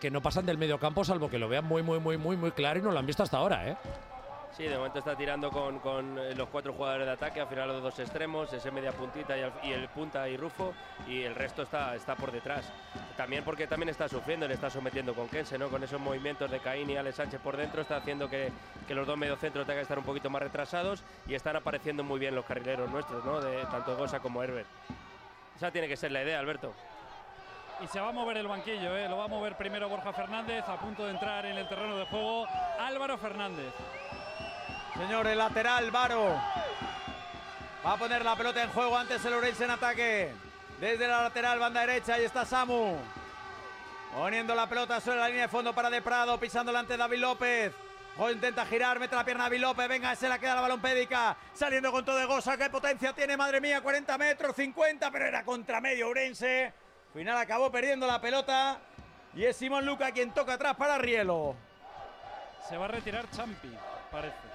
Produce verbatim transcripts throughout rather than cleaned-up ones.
que no pasan del medio campo, salvo que lo vean muy, muy, muy, muy, muy claro y no lo han visto hasta ahora, ¿eh? Sí, de momento está tirando con, con los cuatro jugadores de ataque, al final los dos extremos, ese media puntita y el, y el punta y Rufo, y el resto está, está por detrás. También porque también está sufriendo, le está sometiendo con Kense, ¿no? Con esos movimientos de Caín y Alex Sánchez por dentro, está haciendo que, que los dos mediocentros tengan que estar un poquito más retrasados, y están apareciendo muy bien los carrileros nuestros, ¿no? De tanto Gosa como Herbert. Esa tiene que ser la idea, Alberto. Y se va a mover el banquillo, ¿eh? Lo va a mover primero Borja Fernández, a punto de entrar en el terreno de juego Álvaro Fernández. Señor, el lateral, Varo. Va a poner la pelota en juego, antes el Ourense en ataque. Desde la lateral, banda derecha, ahí está Samu. Poniendo la pelota sobre la línea de fondo para De Prado, pisando delante David López. O intenta girar, mete la pierna David López, venga, se la queda la balompédica. Saliendo con todo de Gosa, qué potencia tiene, madre mía, cuarenta metros, cincuenta, pero era contra medio Ourense. Final acabó perdiendo la pelota. Y es Simón Luca quien toca atrás para Rielo. Se va a retirar Champi, parece.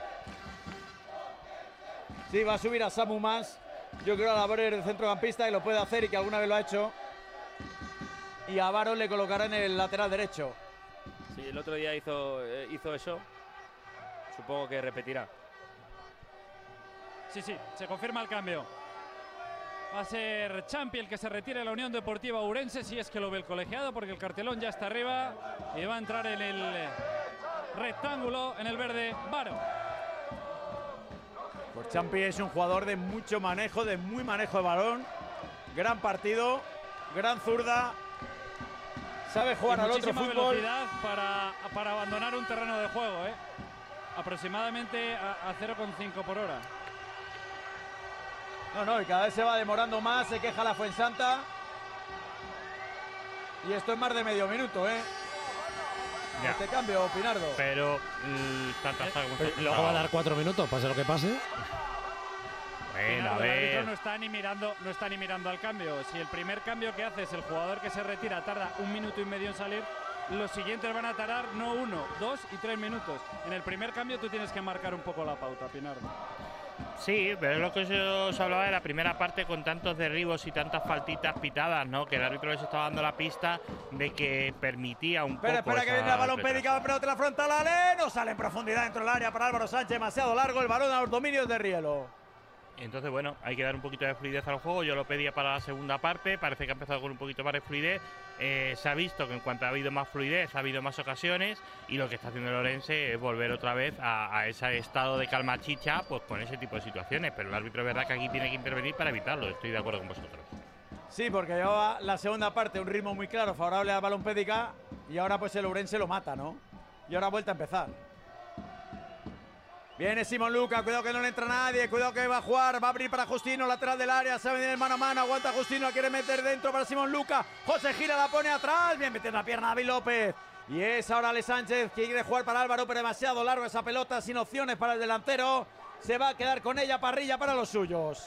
Sí, va a subir a Samu más. Yo creo a la labor de centrocampista, que lo puede hacer y que alguna vez lo ha hecho. Y a Varo le colocará en el lateral derecho. Sí, el otro día hizo, eh, hizo eso. Supongo que repetirá. Sí, sí, se confirma el cambio. Va a ser Champi el que se retire de la Unión Deportiva Ourense, si es que lo ve el colegiado, porque el cartelón ya está arriba. Y va a entrar en el rectángulo, en el verde, Varo. Pues Champi es un jugador de mucho manejo, de muy manejo de balón. Gran partido, gran zurda. Sabe jugar al otro fútbol. Muchísima velocidad para, para abandonar un terreno de juego, ¿eh? Aproximadamente a, a cero coma cinco por hora. No, no, y cada vez se va demorando más, se queja la Fuensanta. Y esto es más de medio minuto, ¿eh? Ya. Este cambio, Pinardo. Pero mmm, tantas eh, luego va a dar cuatro minutos, pase lo que pase. Bueno, a El árbitro ver. no está ni mirando, no está ni mirando al cambio. Si el primer cambio que hace es el jugador que se retira tarda un minuto y medio en salir, los siguientes van a tardar no uno, dos y tres minutos. En el primer cambio tú tienes que marcar un poco la pauta, Pinardo. Sí, pero es lo que yo os hablaba de la primera parte, con tantos derribos y tantas faltitas pitadas, ¿no? Que el árbitro les estaba dando la pista de que permitía un Espera, poco. espera, que viene la balón pédica, va a pelota la frontal, Ale, no sale en profundidad dentro del área para Álvaro Sánchez, demasiado largo el balón a los dominios de Rielo. Entonces, bueno, hay que dar un poquito de fluidez al juego. Yo lo pedía para la segunda parte, parece que ha empezado con un poquito más de fluidez. Eh, se ha visto que en cuanto ha habido más fluidez, ha habido más ocasiones, y lo que está haciendo el Ourense es volver otra vez a, a ese estado de calma chicha, pues con ese tipo de situaciones. Pero el árbitro es verdad que aquí tiene que intervenir para evitarlo, estoy de acuerdo con vosotros. Sí, porque llevaba la segunda parte un ritmo muy claro, favorable al balón pédica, y ahora pues el Ourense lo mata, ¿no? Y ahora vuelta a empezar. Viene Simón Luca, cuidado que no le entra nadie, cuidado que va a jugar, va a abrir para Justino, lateral del área, se va a venir el mano a mano, aguanta Justino, la quiere meter dentro para Simón Luca, José gira, la pone atrás, bien metiendo la pierna a David López. Y es ahora Ale Sánchez que quiere jugar para Álvaro, pero demasiado largo esa pelota, sin opciones para el delantero, se va a quedar con ella, Parrilla para los suyos.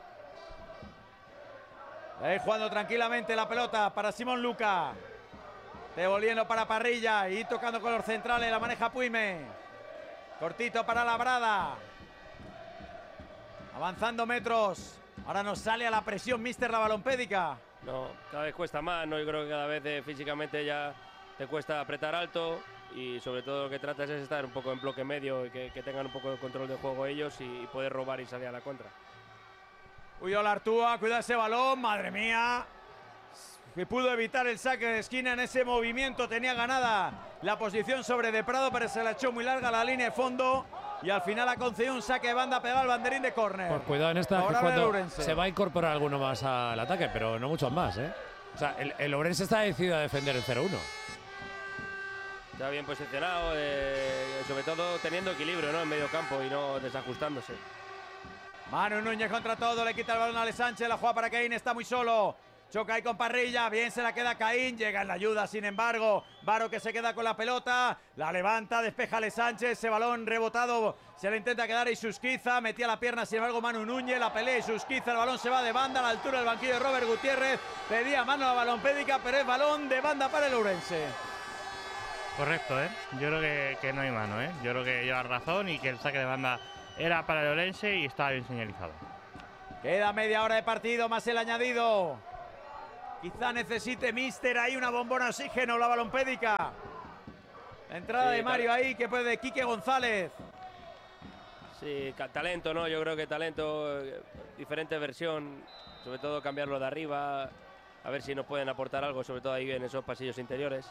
Ahí jugando tranquilamente la pelota para Simón Luca, devolviendo para Parrilla y tocando con los centrales, la maneja Puime. Cortito para Labrada. Avanzando metros. Ahora nos sale a la presión, mister, la balompédica. No, cada vez cuesta más, ¿no? Yo creo que cada vez eh, físicamente ya te cuesta apretar alto, y sobre todo lo que tratas es estar un poco en bloque medio y que, que tengan un poco de control de juego ellos y, y poder robar y salir a la contra. Cuidado la Artúa, cuidado ese balón, madre mía. Que pudo evitar el saque de esquina en ese movimiento, tenía ganada la posición sobre De Prado, pero se la echó muy larga la línea de fondo y al final ha concedido un saque de banda pegado al banderín de córner. Pues cuidado en esta, que cuando se va a incorporar alguno más al ataque, pero no muchos más, ¿eh? O sea, el, el Ourense está decidido a defender el cero uno. Está bien posicionado, eh, sobre todo teniendo equilibrio, ¿no? En medio campo y no desajustándose. Manu Núñez contra todo, le quita el balón a Ale Sánchez, la juega para Caín, está muy solo. Choca ahí con Parrilla, bien se la queda Caín, llega en la ayuda, sin embargo, Varo que se queda con la pelota, la levanta, despeja Ale Sánchez, ese balón rebotado, se le intenta quedar y Susquiza, metía la pierna, sin embargo Manu Núñez, la pelea y Susquiza, el balón se va de banda a la altura del banquillo de Robert Gutiérrez, pedía mano a la balompédica, pero es balón de banda para el Ourense. Correcto, ¿eh? Yo creo que, que no hay mano, ¿eh? Yo creo que lleva razón y que el saque de banda era para el Ourense y estaba bien señalizado. Queda media hora de partido, más el añadido. Quizá necesite Mister ahí una bombona de oxígeno, la balompédica. La entrada sí, de Mario ahí, que puede de Quique González. Sí, talento, ¿no? Yo creo que talento, diferente versión, sobre todo cambiarlo de arriba, a ver si nos pueden aportar algo, sobre todo ahí en esos pasillos interiores.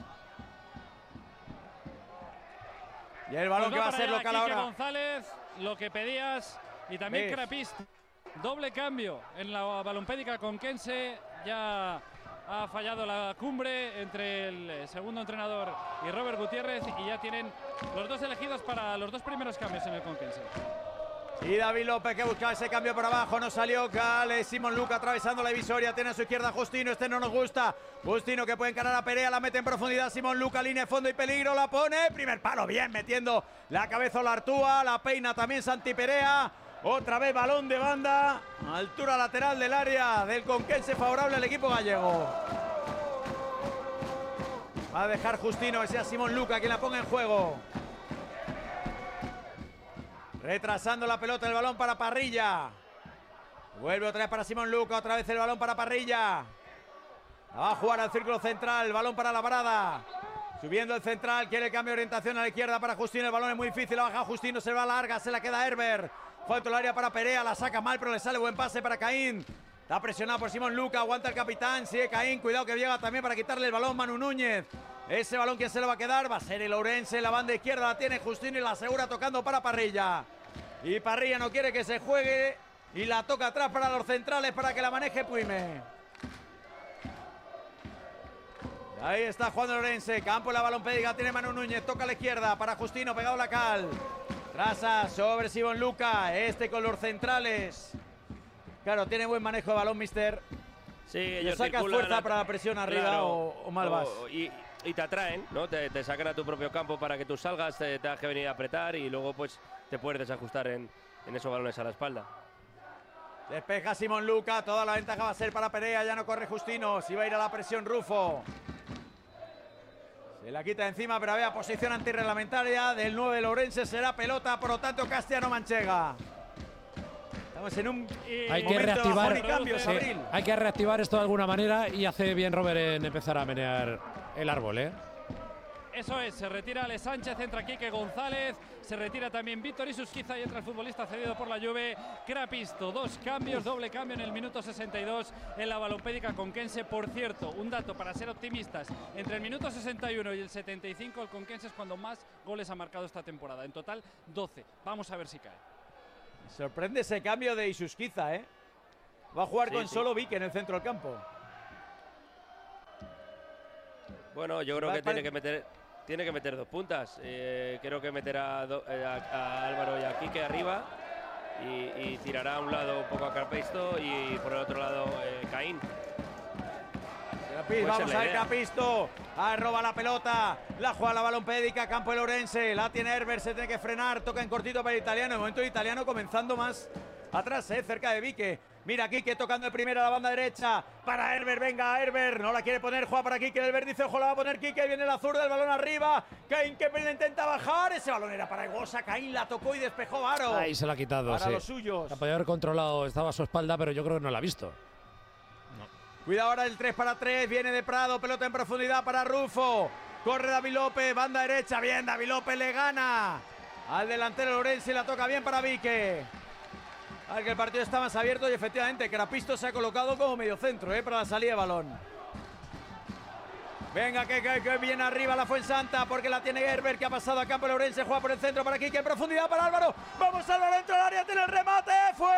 Y el balón pues que va a ser local Quique ahora. González, lo que pedías, y también Crapist. Doble cambio en la balompédica conquense, ya ha fallado la cumbre entre el segundo entrenador y Robert Gutiérrez y ya tienen los dos elegidos para los dos primeros cambios en el conquense. Y David López que buscaba ese cambio por abajo, no salió. Cal, Simón Luca atravesando la divisoria, tiene a su izquierda Justino, este no nos gusta. Justino que puede encarar a Perea, la mete en profundidad. Simón Luca, línea de fondo y peligro, la pone. Primer palo, bien, metiendo la cabeza Olartúa, la peina también Santi Perea. Otra vez balón de banda, altura lateral del área del conquense, favorable al equipo gallego. Va a dejar Justino que sea Simón Luca quien la ponga en juego. Retrasando la pelota, el balón para Parrilla. Vuelve otra vez para Simón Luca, otra vez el balón para Parrilla. La va a jugar al círculo central, balón para Labrada. Subiendo el central, quiere el cambio de orientación a la izquierda para Justino, el balón es muy difícil, la baja Justino, se va larga, se la queda Herbert. Falta el área para Perea, la saca mal, pero le sale buen pase para Caín. Está presionado por Simón Luca, aguanta el capitán, sigue Caín, cuidado que llega también para quitarle el balón Manu Núñez. Ese balón, ¿quién se lo va a quedar? Va a ser el Ourense, la banda izquierda la tiene Justino y la asegura tocando para Parrilla. Y Parrilla no quiere que se juegue y la toca atrás para los centrales para que la maneje Puime. Ahí está jugando el Ourense, campo en la balompédica, tiene Manu Núñez, toca a la izquierda para Justino, pegado a la cal. Trasa sobre Simón Luca, este con los centrales. Claro, tiene buen manejo de balón, mister. Sí, ellos sacas fuerza para la presión arriba, claro, o, o mal vas. O, y, y te atraen, ¿no? Te, te sacan a tu propio campo para que tú salgas, te tengas que venir a apretar y luego pues te puedes desajustar en, en esos balones a la espalda. Despeja Simón Luca, toda la ventaja va a ser para Perea, ya no corre Justino, si va a ir a la presión Rufo. Se la quita encima, pero había posición antirreglamentaria del nueve del Ourense, será pelota, por lo tanto Castellano Manchega. Estamos en un hay que reactivar y cambios, sí, Abril. Hay que reactivar esto de alguna manera y hace bien Robert en empezar a menear el árbol, ¿eh? Eso es, se retira Ale Sánchez, entra Quique González, se retira también Víctor Isusquiza y entra el futbolista cedido por la Juve, Crapisto. Dos cambios, doble cambio en el minuto sesenta y dos en la balompédica conquense. Por cierto, un dato para ser optimistas, entre el minuto sesenta y uno y el setenta y cinco el conquense es cuando más goles ha marcado esta temporada, en total doce. Vamos a ver si cae. Sorprende ese cambio de Isusquiza, ¿eh? Va a jugar sí, con sí. solo Vique en el centro del campo. Bueno, yo creo que tiene que meter tiene que meter dos puntas. Eh, creo que meterá a, a, a Álvaro y a Quique arriba y, y tirará a un lado un poco a Crapisto y por el otro lado eh, Caín. Crapis, vamos a ver Crapisto. Ah, roba la pelota. La juega la balompédica. Campo el Ourense. La tiene Herbert. Se tiene que frenar. Toca en cortito para el italiano. El momento el italiano comenzando más atrás, eh, cerca de Vique. Mira Quique tocando el primero a la banda derecha. Para Herbert. Venga, Herbert. No la quiere poner. Juega para Quique. El verde dice, ojo, la va a poner Quique. Viene la zurda. El balón arriba. Caín que intenta bajar. Ese balón era para Egosa. Caín la tocó y despejó Varo. Ahí se la ha quitado. Para sí. los suyos. La podía haber controlado. Estaba a su espalda, pero yo creo que no la ha visto. Cuidado ahora el tres para tres, viene de Prado, pelota en profundidad para Rufo. Corre David López, banda derecha, bien, David López le gana al delantero Ourense y la toca bien para Vique. Al que el partido está más abierto y efectivamente Crapisto se ha colocado como medio centro, eh, para la salida de balón. Venga, que, que, que viene arriba la Fuensanta porque la tiene Herbert que ha pasado a campo el Ourense, juega por el centro para Quique en profundidad para Álvaro. Vamos Álvaro dentro del área, tiene el remate,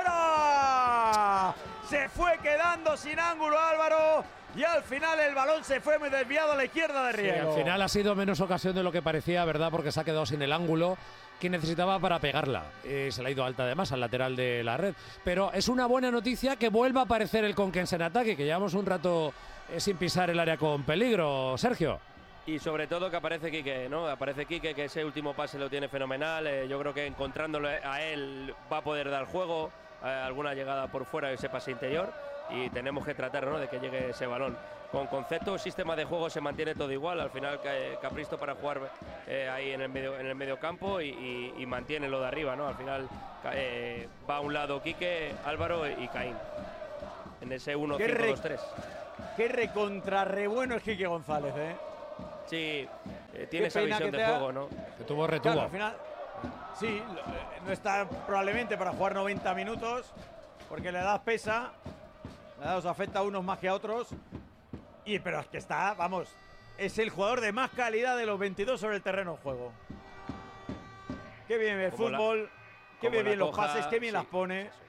fuera. Se fue quedando sin ángulo Álvaro y al final el balón se fue muy desviado a la izquierda de Riego. Sí, al final ha sido menos ocasión de lo que parecía, ¿verdad? Porque se ha quedado sin el ángulo que necesitaba para pegarla. Eh, se le ha ido alta además al lateral de la red. Pero es una buena noticia que vuelva a aparecer el conquense en ataque, que llevamos un rato eh, sin pisar el área con peligro, Sergio. Y sobre todo que aparece Quique, ¿no? Aparece Quique, que ese último pase lo tiene fenomenal. Eh, yo creo que encontrándolo a él va a poder dar juego. Eh, alguna llegada por fuera de ese pase interior y tenemos que tratar, ¿no?, de que llegue ese balón. Con concepto, sistema de juego se mantiene todo igual. Al final Capristo para jugar eh, ahí en el medio en el medio campo y, y, y mantiene lo de arriba, ¿no? Al final eh, va a un lado Quique, Álvaro y Caín en ese uno cinco dos tres. Qué recontra re bueno es Quique González, ¿eh? Sí, eh, tiene esa pena visión que de te ha- juego, ¿no? Que tuvo retuvo. Claro, al final, sí, lo- eh, no está probablemente para jugar noventa minutos, porque la edad pesa, la edad os afecta a unos más que a otros, y pero es que está, vamos, es el jugador de más calidad de los veintidós sobre el terreno de juego. Qué bien el Como la- fútbol, qué como bien, la bien los coja, pases, qué bien sí, las pone. sí, sí.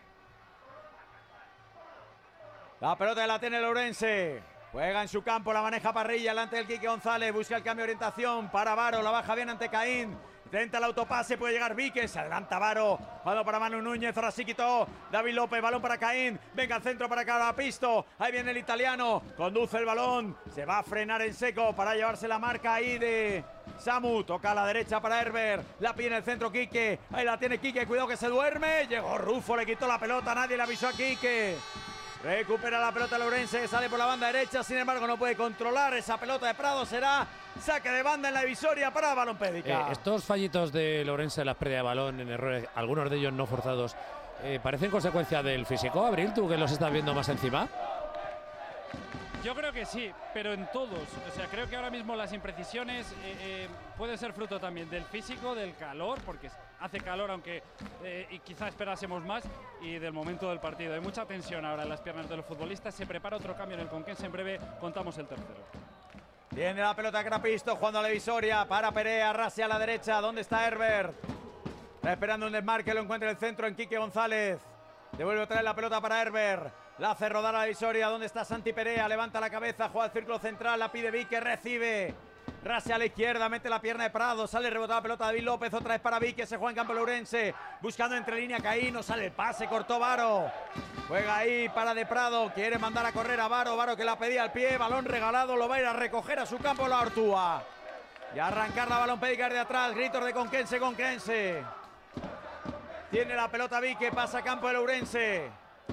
La pelota la tiene el Ourense. Juega en su campo, la maneja Parrilla, delante del Quique González, busca el cambio de orientación para Varo, la baja bien ante Caín. Intenta el autopase, puede llegar Víquez, se adelanta Varo, jugando para Manu Núñez, ahora sí quitó David López, balón para Caín, venga al centro para Carapisto, ahí viene el italiano, conduce el balón, se va a frenar en seco para llevarse la marca ahí de Samu, toca a la derecha para Herbert, la pide en el centro Quique, ahí la tiene Quique, cuidado que se duerme, llegó Rufo, le quitó la pelota, nadie le avisó a Quique. Recupera la pelota el Ourense, sale por la banda derecha, sin embargo no puede controlar esa pelota de Prado, será saque de banda en la divisoria para Balompédica. Eh, estos fallitos de Ourense en las pérdidas de balón, en errores, algunos de ellos no forzados, eh, ¿parecen consecuencia del físico, Abril? ¿Tú que los estás viendo más encima? Yo creo que sí, pero en todos. O sea, creo que ahora mismo las imprecisiones eh, eh, pueden ser fruto también del físico, del calor, porque hace calor, aunque eh, y quizá esperásemos más, y del momento del partido. Hay mucha tensión ahora en las piernas de los futbolistas. Se prepara otro cambio en el Conquense. En breve contamos el tercero. Tiene la pelota Crapisto, jugando a la divisoria para Perea, Rase a la derecha, ¿dónde está Herbert? Está esperando un desmarque, lo encuentra en el centro en Quique González. Devuelve otra vez la pelota para Herbert. La hace rodar a la divisoria. ¿Dónde está Santi Perea? Levanta la cabeza, juega al círculo central. La pide Vique, recibe. Rase a la izquierda, mete la pierna de Prado. Sale rebotada la pelota de David López. Otra vez para Vique. Se juega en campo Ourense. Buscando entre línea Caín. No sale el pase. Cortó Varo. Juega ahí para de Prado. Quiere mandar a correr a Varo. Varo que la pedía al pie. Balón regalado. Lo va a ir a recoger a su campo la Ortúa. Y a arrancar la Balompédica de atrás. Gritos de Conquense, Conquense. Tiene la pelota Vique. Pasa a campo del Ourense.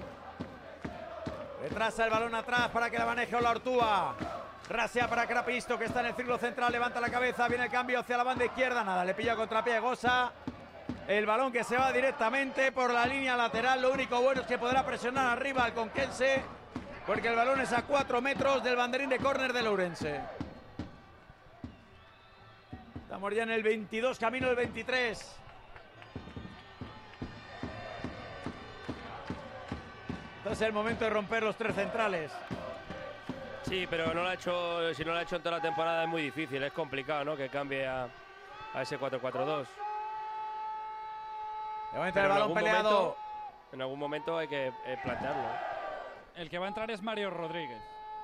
Retrasa el balón atrás para que la maneje Olaortúa. Rasea para Crapisto, que está en el círculo central. Levanta la cabeza, viene el cambio hacia la banda izquierda. Nada, le pilla contrapié Gosa. El balón que se va directamente por la línea lateral. Lo único bueno es que podrá presionar arriba al Conquense, porque el balón es a cuatro metros del banderín de córner del Ourense. Estamos ya en el veintidós, camino del veintitrés. Es el momento de romper los tres centrales. Sí, pero no lo ha hecho, si no lo ha hecho en toda la temporada es muy difícil, es complicado, ¿no? Que cambie a, a ese cuatro cuatro dos. De momento el balón peleado. Momento, en algún momento hay que eh, plantearlo. El que va a entrar es Mario Rodríguez.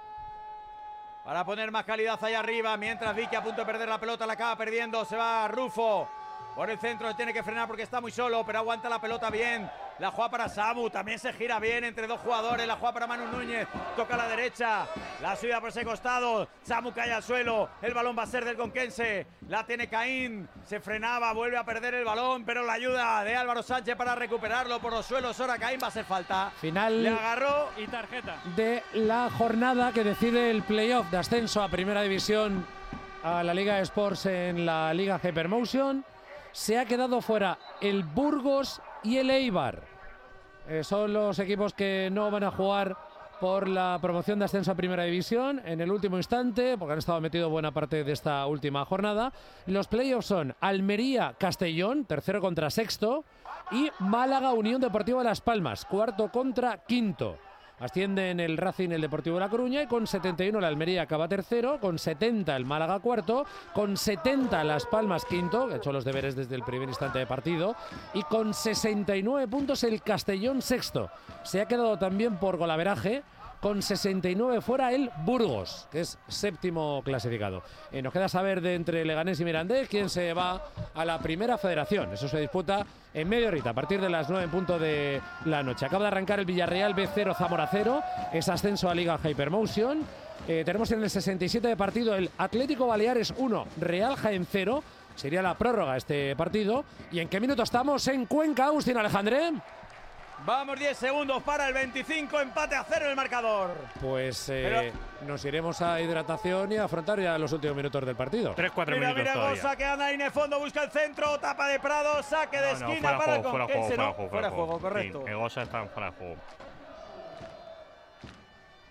Para poner más calidad ahí arriba, mientras Vicky a punto de perder la pelota, la acaba perdiendo, se va Rufo. Por el centro tiene que frenar porque está muy solo, pero aguanta la pelota bien. La juega para Samu, también se gira bien entre dos jugadores. La juega para Manu Núñez, toca a la derecha. La subida por ese costado. Samu cae al suelo. El balón va a ser del Conquense. La tiene Caín. Se frenaba, vuelve a perder el balón, pero la ayuda de Álvaro Sánchez para recuperarlo por los suelos. Ahora Caín va a hacer falta. Final. Le agarró. Y tarjeta. De la jornada que decide el playoff de ascenso a Primera División a la Liga Sports en la Liga Hypermotion. Se ha quedado fuera el Burgos y el Eibar. Eh, son los equipos que no van a jugar por la promoción de ascenso a Primera División en el último instante, porque han estado metidos buena parte de esta última jornada. Los playoffs son Almería-Castellón, tercero contra sexto, y Málaga-Unión Deportiva Las Palmas, cuarto contra quinto. Ascienden el Racing, el Deportivo de La Coruña, y con setenta y uno la Almería acaba tercero, con setenta el Málaga cuarto, con setenta Las Palmas quinto, que ha hecho los deberes desde el primer instante de partido, y con sesenta y nueve puntos el Castellón sexto. Se ha quedado también por golaveraje, con sesenta y nueve fuera el Burgos, que es séptimo clasificado. Eh, nos queda saber de entre Leganés y Mirandés quién se va a la Primera Federación. Eso se disputa en media horita, a partir de las nueve en punto de la noche. Acaba de arrancar el Villarreal B cero, Zamora cero, es ascenso a Liga Hypermotion. Eh, tenemos en el sesenta y siete de partido el Atlético Baleares uno, Real Jaén cero. Sería la prórroga este partido. ¿Y en qué minuto estamos en Cuenca, Agustín Alejandré? Vamos, diez segundos para el veinticinco, empate a cero el marcador. Pues eh, Pero... nos iremos a hidratación y a afrontar ya los últimos minutos del partido. tres cuatro Mira, minutos mira, todavía. Gosa que anda ahí en el fondo, busca el centro, tapa de Prado, saque de No, no, esquina fuera para juego, el fuera Conquense, juego, ¿no? fuera juego, Fuera juego, correcto. Sí, Gosa está fuera de juego.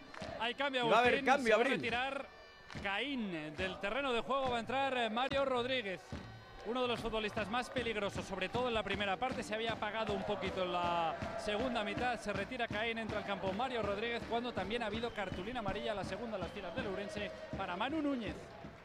Hay cambio, va a haber Agustín, cambio, se va a Abril. retirar Caín del terreno de juego, va a entrar Mario Rodríguez. Uno de los futbolistas más peligrosos, sobre todo en la primera parte, se había apagado un poquito en la segunda mitad. Se retira Caín, entra al campo Mario Rodríguez, cuando también ha habido cartulina amarilla, la segunda en las filas del Ourense, para Manu Núñez.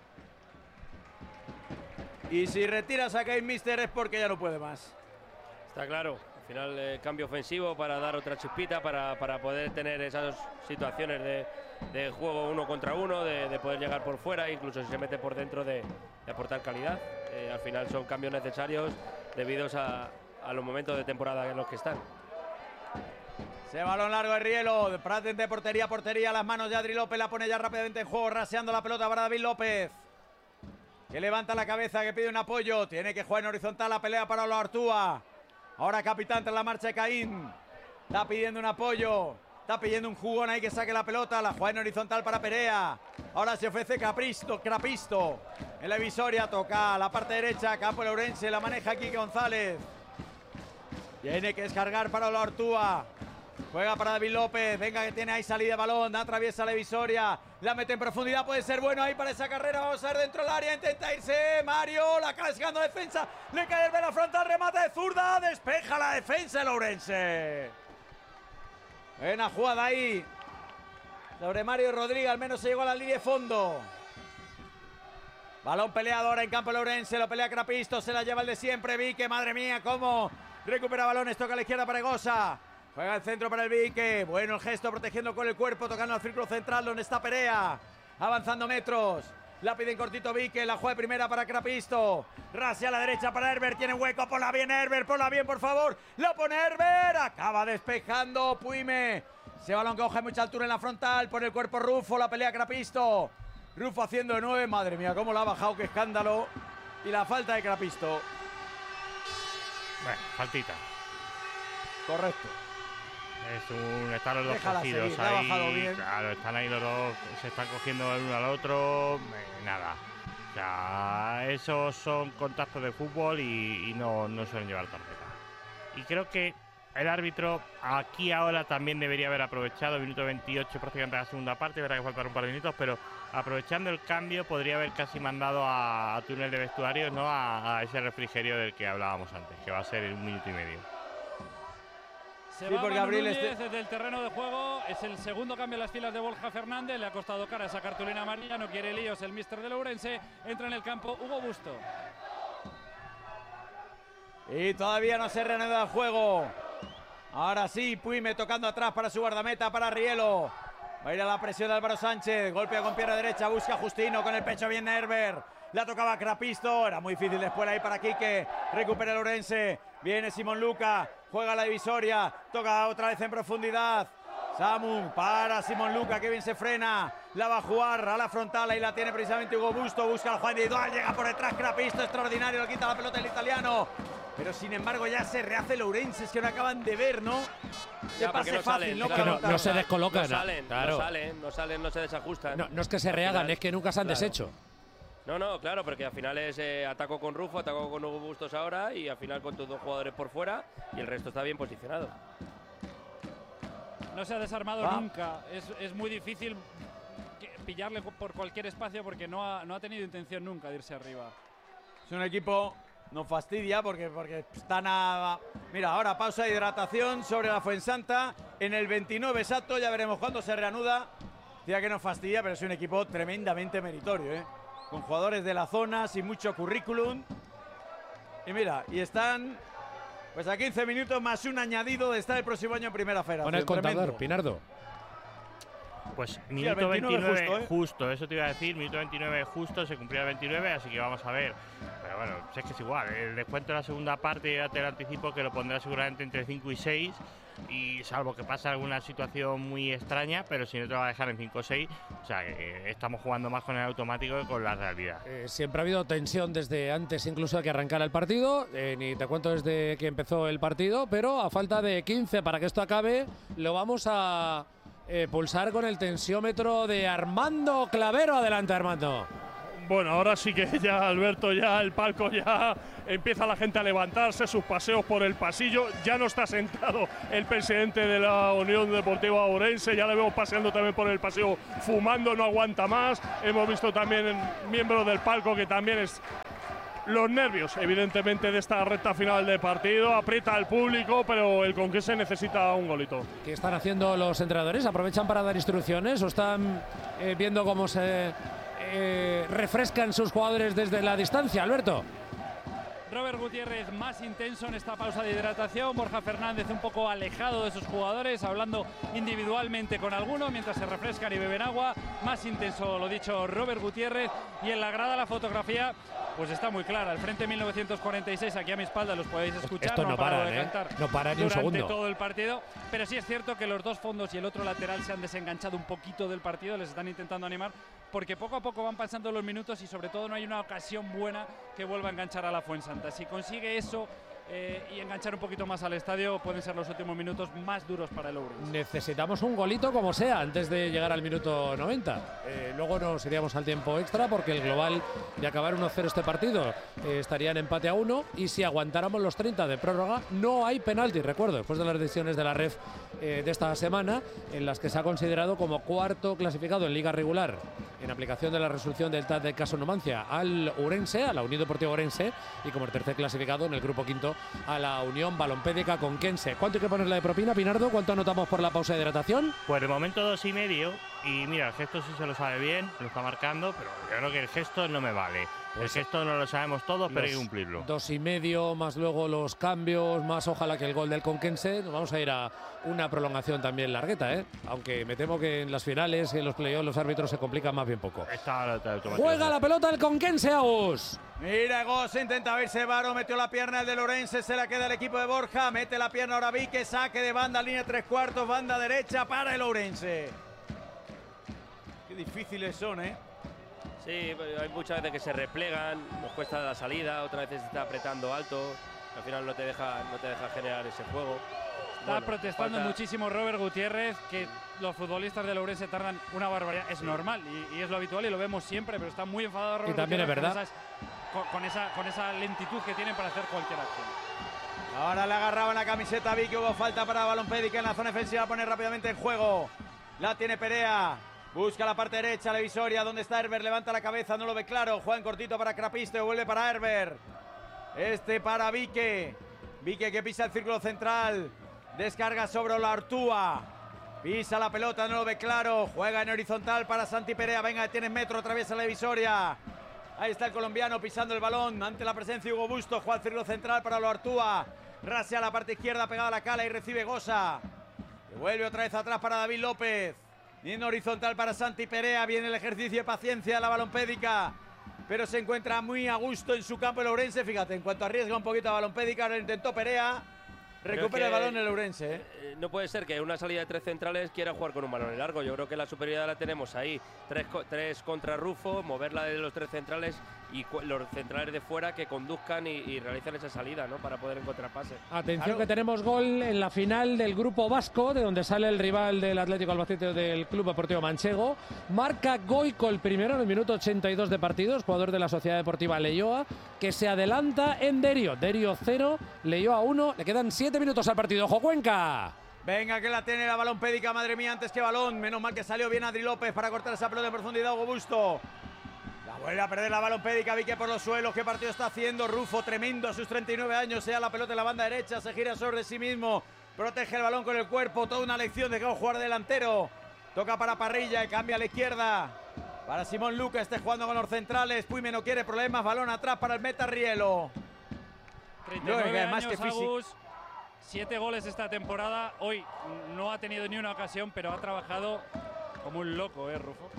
Y si retiras a Caín, mister, es porque ya no puede más. Está claro. Al final, eh, cambio ofensivo para dar otra chispita, para, para poder tener esas situaciones de, de juego uno contra uno, de, de poder llegar por fuera, incluso si se mete por dentro, de, de aportar calidad. Eh, al final son cambios necesarios debidos a, a los momentos de temporada en los que están. Ese balón largo de Rielo, de Praten de portería a portería, las manos de Adri López, la pone ya rápidamente en juego, raseando la pelota para David López, que levanta la cabeza, que pide un apoyo, tiene que jugar en horizontal, la pelea para Artúa. Ahora capitán tras la marcha de Caín, está pidiendo un apoyo, está pidiendo un jugón ahí que saque la pelota, la juega en horizontal para Perea. Ahora se ofrece Capristo, Crapisto en la divisoria, toca la parte derecha, campo el Ourense, la maneja Quique González. Tiene que descargar para Artúa. Juega para David López, venga que tiene ahí salida de balón, atraviesa la divisoria, la mete en profundidad, puede ser bueno ahí para esa carrera, vamos a ver dentro del área, intenta irse Mario, la acaba llegando defensa, le cae el de la frontal, remate de zurda, despeja la defensa el Ourense. Buena jugada ahí, sobre Mario Rodríguez, al menos se llegó a la línea de fondo. Balón peleado ahora en campo el Ourense, lo pelea Crapisto, se la lleva el de siempre, Vique, madre mía, cómo recupera balones, toca a la izquierda para Egosa. Juega el centro para el Vique, bueno el gesto, protegiendo con el cuerpo, tocando al círculo central donde está Perea, avanzando metros, la pide en cortito Vique, la juega de primera para Crapisto, rasea a la derecha para Herbert, tiene hueco, ponla bien Herbert, ponla bien por favor, la pone Herbert, acaba despejando Puime, ese balón que coge mucha altura en la frontal, pone el cuerpo Rufo, la pelea Crapisto, Rufo haciendo de nueve, madre mía, cómo la ha bajado, qué escándalo, y la falta de Crapisto. Bueno, faltita. Correcto. Es un, están los dos Déjala cogidos seguir, la ha bajado ahí, bien. claro, están ahí los dos, se están cogiendo el uno al otro, eh, nada. O sea, esos son contactos de fútbol y, y no, no suelen llevar tarjeta. Y creo que el árbitro aquí ahora también debería haber aprovechado el minuto veintiocho prácticamente de la segunda parte, verá que faltaron un par de minutos, pero aprovechando el cambio podría haber casi mandado a, a túnel de vestuarios, ¿no? A, a ese refrigerio del que hablábamos antes, que va a ser en un minuto y medio. Se Sí, va porque Manu Abril Núñez este- desde el terreno de juego. Es el segundo cambio en las filas de Borja Fernández. Le ha costado cara esa cartulina amarilla. No quiere líos el míster del Ourense. Entra en el campo Hugo Busto. Y todavía no se reanuda el juego. Ahora sí, Puime tocando atrás para su guardameta, para Rielo. Va a ir a la presión de Álvaro Sánchez. Golpea con pierna derecha, busca a Justino con el pecho bien Herbert. La tocaba Crapisto, era muy difícil después ahí para Quique. Recupera el Ourense. Viene Simón Luca, juega la divisoria, toca otra vez en profundidad. Samu para Simón Luca, que bien se frena. La va a jugar a la frontal, ahí la tiene precisamente Hugo Busto. Busca al juego individual, llega por detrás Crapisto, extraordinario, le quita la pelota el italiano. Pero sin embargo ya se rehace el Ourense, es que no acaban de ver, ¿no? Se Ya, porque pase no fácil, salen, ¿no? es que Para no- montar. no se descolocan. No salen, Claro. no salen, no salen, no se desajustan. No, no es que se Al rehagan, final- es que nunca se han Claro. deshecho. No, no, claro, porque al final es eh, ataco con Rufo, ataco con Hugo Bustos ahora y al final con tus dos jugadores por fuera y el resto está bien posicionado. No se ha desarmado Va. nunca. Es, es muy difícil que- pillarle por cualquier espacio porque no ha, no ha tenido intención nunca de irse arriba. Es un equipo, nos fastidia porque, porque están a... Mira, ahora pausa de hidratación sobre la Fuensanta en el veintinueve exacto, ya veremos cuándo se reanuda. Decía que nos fastidia, pero es un equipo tremendamente meritorio, ¿eh? Con jugadores de la zona, sin mucho currículum. Y mira, y están pues a quince minutos más un añadido de estar el próximo año en Primera Federación. Con el contador, Tremendo. Pinardo. Pues al minuto veintinueve veintinueve, justo, ¿eh? justo, eso te iba a decir, minuto veintinueve justo, se cumplía el veintinueve, así que vamos a ver. Pero bueno, si es que es igual, el descuento de la segunda parte ya te lo anticipo que lo pondrá seguramente entre cinco y seis, y salvo que pase alguna situación muy extraña, pero si no te va a dejar en cinco o seis, o sea que eh, estamos jugando más con el automático que con la realidad. Eh, siempre ha habido tensión desde antes incluso de que arrancara el partido, eh, ni te cuento desde que empezó el partido, pero a falta de quince para que esto acabe, lo vamos a eh, pulsar con el tensiómetro de Armando Clavero. Adelante, Armando. Bueno, ahora sí que ya, Alberto, ya el palco ya empieza la gente a levantarse, sus paseos por el pasillo. Ya no está sentado el presidente de la Unión Deportiva Ourense, ya le vemos paseando también por el paseo, fumando, no aguanta más. Hemos visto también miembros del palco que también es los nervios, evidentemente, de esta recta final de partido. Aprieta al público, pero el Conquense necesita un golito. ¿Qué están haciendo los entrenadores? ¿Aprovechan para dar instrucciones o están eh, viendo cómo se eh, refrescan sus jugadores desde la distancia, Alberto? Robert Gutiérrez más intenso en esta pausa de hidratación, Borja Fernández un poco alejado de sus jugadores, hablando individualmente con alguno mientras se refrescan y beben agua. Más intenso, lo dicho, Robert Gutiérrez. Y en la grada la fotografía pues está muy clara. El frente mil novecientos cuarenta y seis, aquí a mi espalda los podéis escuchar. Esto no, no para de ¿eh? cantar No para ni un durante segundo. todo el partido. Pero sí es cierto que los dos fondos y el otro lateral se han desenganchado un poquito del partido, les están intentando animar, porque poco a poco van pasando los minutos y sobre todo no hay una ocasión buena que vuelva a enganchar a la Fuensanta. Si consigue eso eh, y enganchar un poquito más al estadio, pueden ser los últimos minutos más duros para el Ourense. Necesitamos un golito como sea antes de llegar al minuto noventa. Eh, luego nos iríamos al tiempo extra porque el global de acabar uno cero este partido eh, estaría en empate a uno, y si aguantáramos los treinta de prórroga no hay penalti, recuerdo, después de las decisiones de la R E F eh, de esta semana, en las que se ha considerado como cuarto clasificado en liga regular en aplicación de la resolución del T A D de caso Numancia al Ourense, a la Unión Deportiva Ourense, y como el tercer clasificado en el grupo quinto a la Unión Balompédica Conquense. ¿Cuánto hay que ponerle de propina, Pinardo? ¿Cuánto anotamos por la pausa de hidratación? Pues de momento dos y medio. Y mira, el gesto sí se lo sabe bien, lo está marcando, pero yo creo que el gesto no me vale. Pues el gesto no lo sabemos todos, pero hay que cumplirlo. Dos y medio, más luego los cambios, más ojalá que el gol del Conquense. Nos vamos a ir a una prolongación también largueta, ¿eh? Aunque me temo que en las finales y en los playoffs los árbitros se complican más bien poco. Está Juega la pelota el Conquense, Agus. Mira, Gos intenta verse Varo, metió la pierna el del Ourense, se la queda el equipo de Borja, mete la pierna ahora Vique, saque de banda, línea tres cuartos, banda derecha para el Ourense. Qué difíciles son, ¿eh? Sí, hay muchas veces que se replegan, nos cuesta la salida, otras veces se está apretando alto, al final no te deja, no te deja generar ese juego. Está Bueno, protestando falta... muchísimo Robert Gutiérrez, que los futbolistas del Ourense tardan una barbaridad. Es normal y, y es lo habitual y lo vemos siempre, pero está muy enfadado Robert Y también Gutiérrez es verdad. Con, esas, con, con, esa, con esa lentitud que tienen para hacer cualquier acción. Ahora le agarraba la camiseta a Vicky, hubo falta para Balompédica en la zona defensiva, pone rápidamente en juego. La tiene Perea, busca la parte derecha, la Visoria, ¿dónde está Herbert? Levanta la cabeza, no lo ve claro, juega en cortito para Crapiste, vuelve para Herbert. Este para Vique, Vique que pisa el círculo central, descarga sobre la Artúa, pisa la pelota, no lo ve claro, juega en horizontal para Santi Perea, venga, tiene metro, atraviesa la Visoria. Ahí está el colombiano pisando el balón ante la presencia de Hugo Busto, juega al círculo central para lo Artúa. Rasea la parte izquierda pegada a la cala y recibe Gosa. Vuelve otra vez atrás para David López. En horizontal para Santi Perea. Viene el ejercicio de paciencia de la Balompédica. Pero se encuentra muy a gusto en su campo el Ourense. Fíjate, en cuanto arriesga un poquito a Balompédica, lo intentó Perea. Recupera el balón el Ourense. ¿eh? Eh, no puede ser que una salida de tres centrales quiera jugar con un balón en largo. Yo creo que la superioridad la tenemos ahí. Tres, tres contra Rufo, moverla de los tres centrales y los centrales de fuera que conduzcan y, y realicen esa salida, ¿no? Para poder encontrar pase. Atención, Claro. que tenemos gol en la final del grupo vasco, de donde sale el rival del Atlético Albacete del Club Deportivo Manchego. Marca Goico el primero en el minuto ochenta y dos de partidos, jugador de la Sociedad Deportiva Leioa, que se adelanta en Derio. Derio cero, Leioa uno. Le quedan siete minutos al partido. ¡Ojo, Cuenca! Venga, que la tiene la Balompédica, madre mía, antes que balón. Menos mal que salió bien Adri López para cortar esa pelota en profundidad. Hugo Busto. La vuelve a perder la Balompédica, Vique por los suelos. ¿Qué partido está haciendo Rufo? Tremendo a sus treinta y nueve años. Sea la pelota en la banda derecha, se gira sobre sí mismo. Protege el balón con el cuerpo. Toda una lección de cómo jugar delantero. Toca para Parrilla y cambia a la izquierda. Para Simón Luca, esté jugando con los centrales. Puime no quiere problemas. Balón atrás para el Meta Rielo. treinta y Yo, nueve además años, que físico. Agus, siete goles esta temporada. Hoy no ha tenido ni una ocasión, pero ha trabajado como un loco, ¿eh, Rufo?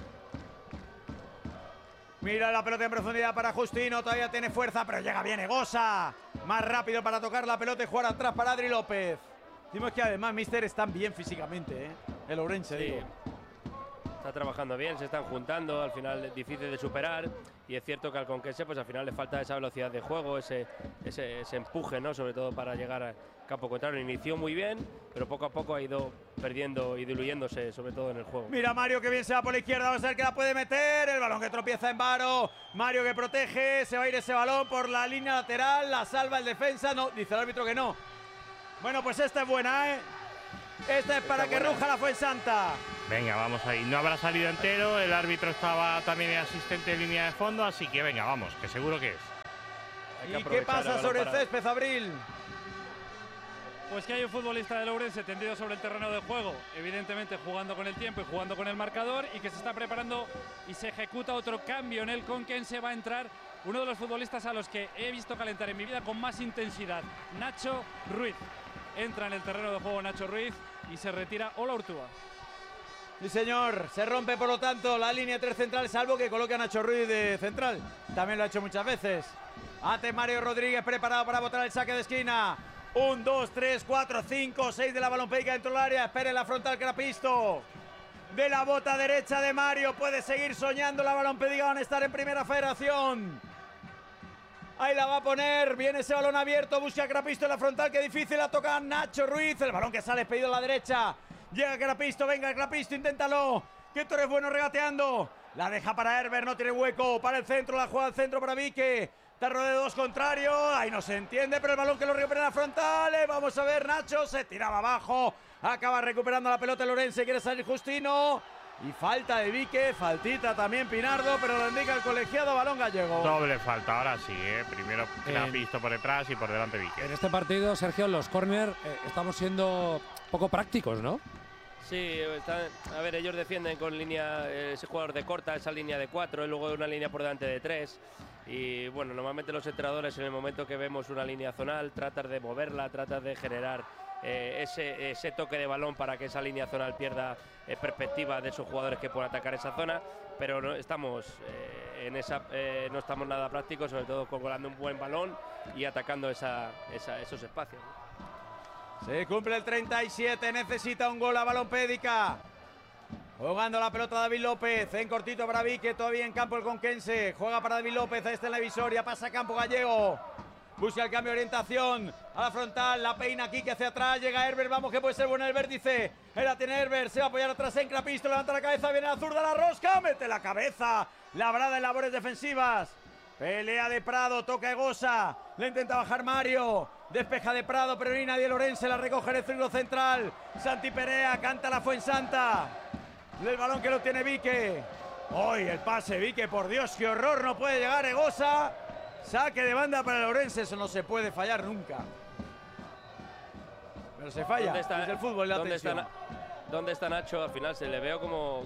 Mira la pelota en profundidad para Justino, todavía tiene fuerza, pero llega bien Egosa. Más rápido para tocar la pelota y jugar atrás para Adri López. Decimos que además Mister están bien físicamente, ¿eh? El Ourense, Sí. digo. está trabajando bien, se están juntando, al final es difícil de superar y es cierto que al Conquense pues al final le falta esa velocidad de juego, ese, ese, ese empuje, ¿no? Sobre todo para llegar al campo contrario. Inició muy bien, pero poco a poco ha ido perdiendo y diluyéndose, sobre todo en el juego. Mira Mario que bien se va por la izquierda, vamos a ver que la puede meter, el balón que tropieza en Varo, Mario que protege, se va a ir ese balón por la línea lateral, la salva el defensa, no, dice el árbitro que no. Bueno, pues esta es buena, ¿eh? Esta es para que ruja la Fuensanta. Venga, vamos ahí. No habrá salido entero, el árbitro estaba también asistente de línea de fondo, así que venga, vamos, que seguro que es. ¿Y qué pasa sobre el césped, Abril? Pues que hay un futbolista del Ourense tendido sobre el terreno de juego, evidentemente jugando con el tiempo y jugando con el marcador, y que se está preparando y se ejecuta otro cambio en el Conquense. Va a entrar uno de los futbolistas a los que he visto calentar en mi vida con más intensidad, Nacho Ruiz. Entra en el terreno de juego Nacho Ruiz y se retira Ola Urtúa. Sí, señor. Se rompe, por lo tanto, la línea tres central, salvo que coloque a Nacho Ruiz de central. También lo ha hecho muchas veces. Antes Mario Rodríguez preparado para botar el saque de esquina. Un, dos, tres, cuatro, cinco, seis de la balompédica dentro del área. Espere la frontal Crapisto. De la bota derecha de Mario. Puede seguir soñando la balompédica. Van a estar en primera federación. Ahí la va a poner, viene ese balón abierto, busca a Crapisto en la frontal, qué difícil, la toca Nacho Ruiz, el balón que sale pedido a la derecha, llega Crapisto, venga Crapisto, inténtalo, que tú eres bueno regateando, la deja para Herbert, no tiene hueco, para el centro, la juega al centro para Vique, terror de dos contrario, ahí no se entiende, pero el balón que lo recupera en la frontal, eh, vamos a ver, Nacho se tiraba abajo, acaba recuperando la pelota el Ourense, quiere salir Justino. Y falta de Vique, faltita también Pinardo, pero lo indica el colegiado, balón gallego. Doble falta, ahora sí, ¿eh? Primero Crapisto por detrás y por delante Vique. En este partido, Sergio, en los córner eh, estamos siendo poco prácticos, ¿no? Sí, están, a ver, ellos defienden con línea, eh, ese jugador de corta, esa línea de cuatro, y luego una línea por delante de tres. Y bueno, normalmente los entrenadores en el momento que vemos una línea zonal, tratan de moverla, tratan de generar eh, ese, ese toque de balón para que esa línea zonal pierda eh, perspectiva de esos jugadores que pueden atacar esa zona, pero no estamos eh, en esa, eh, no estamos nada prácticos, sobre todo colgando un buen balón y atacando esa, esa, esos espacios. Se cumple el treinta y siete, necesita un gol a balompédica. Jugando la pelota David López, en cortito para Vique, todavía en campo el Conquense. Juega para David López, ahí está en la visoria, pasa a campo gallego. Busca el cambio de orientación a la frontal, la peina aquí que hacia atrás, llega Herbert, vamos que puede ser bueno el vértice. Él la tiene Herbert, se va a apoyar atrás en Crapisto, levanta la cabeza, viene la zurda, la rosca, mete la cabeza. Labrada en labores defensivas. Pelea de Prado, toca Egosa, le intenta bajar Mario, despeja de Prado, pero ni nadie Ourense, la recoge en el círculo central. Santi Perea, canta la Fuensanta. El balón que lo tiene Vique. Hoy el pase Vique, por Dios, qué horror, no puede llegar Egosa. Saque de banda para el Ourense, eso no se puede fallar nunca. Pero se falla, ¿Dónde está, desde el fútbol y la ¿dónde está, tensión. ¿Dónde está Nacho? Al final se le veo como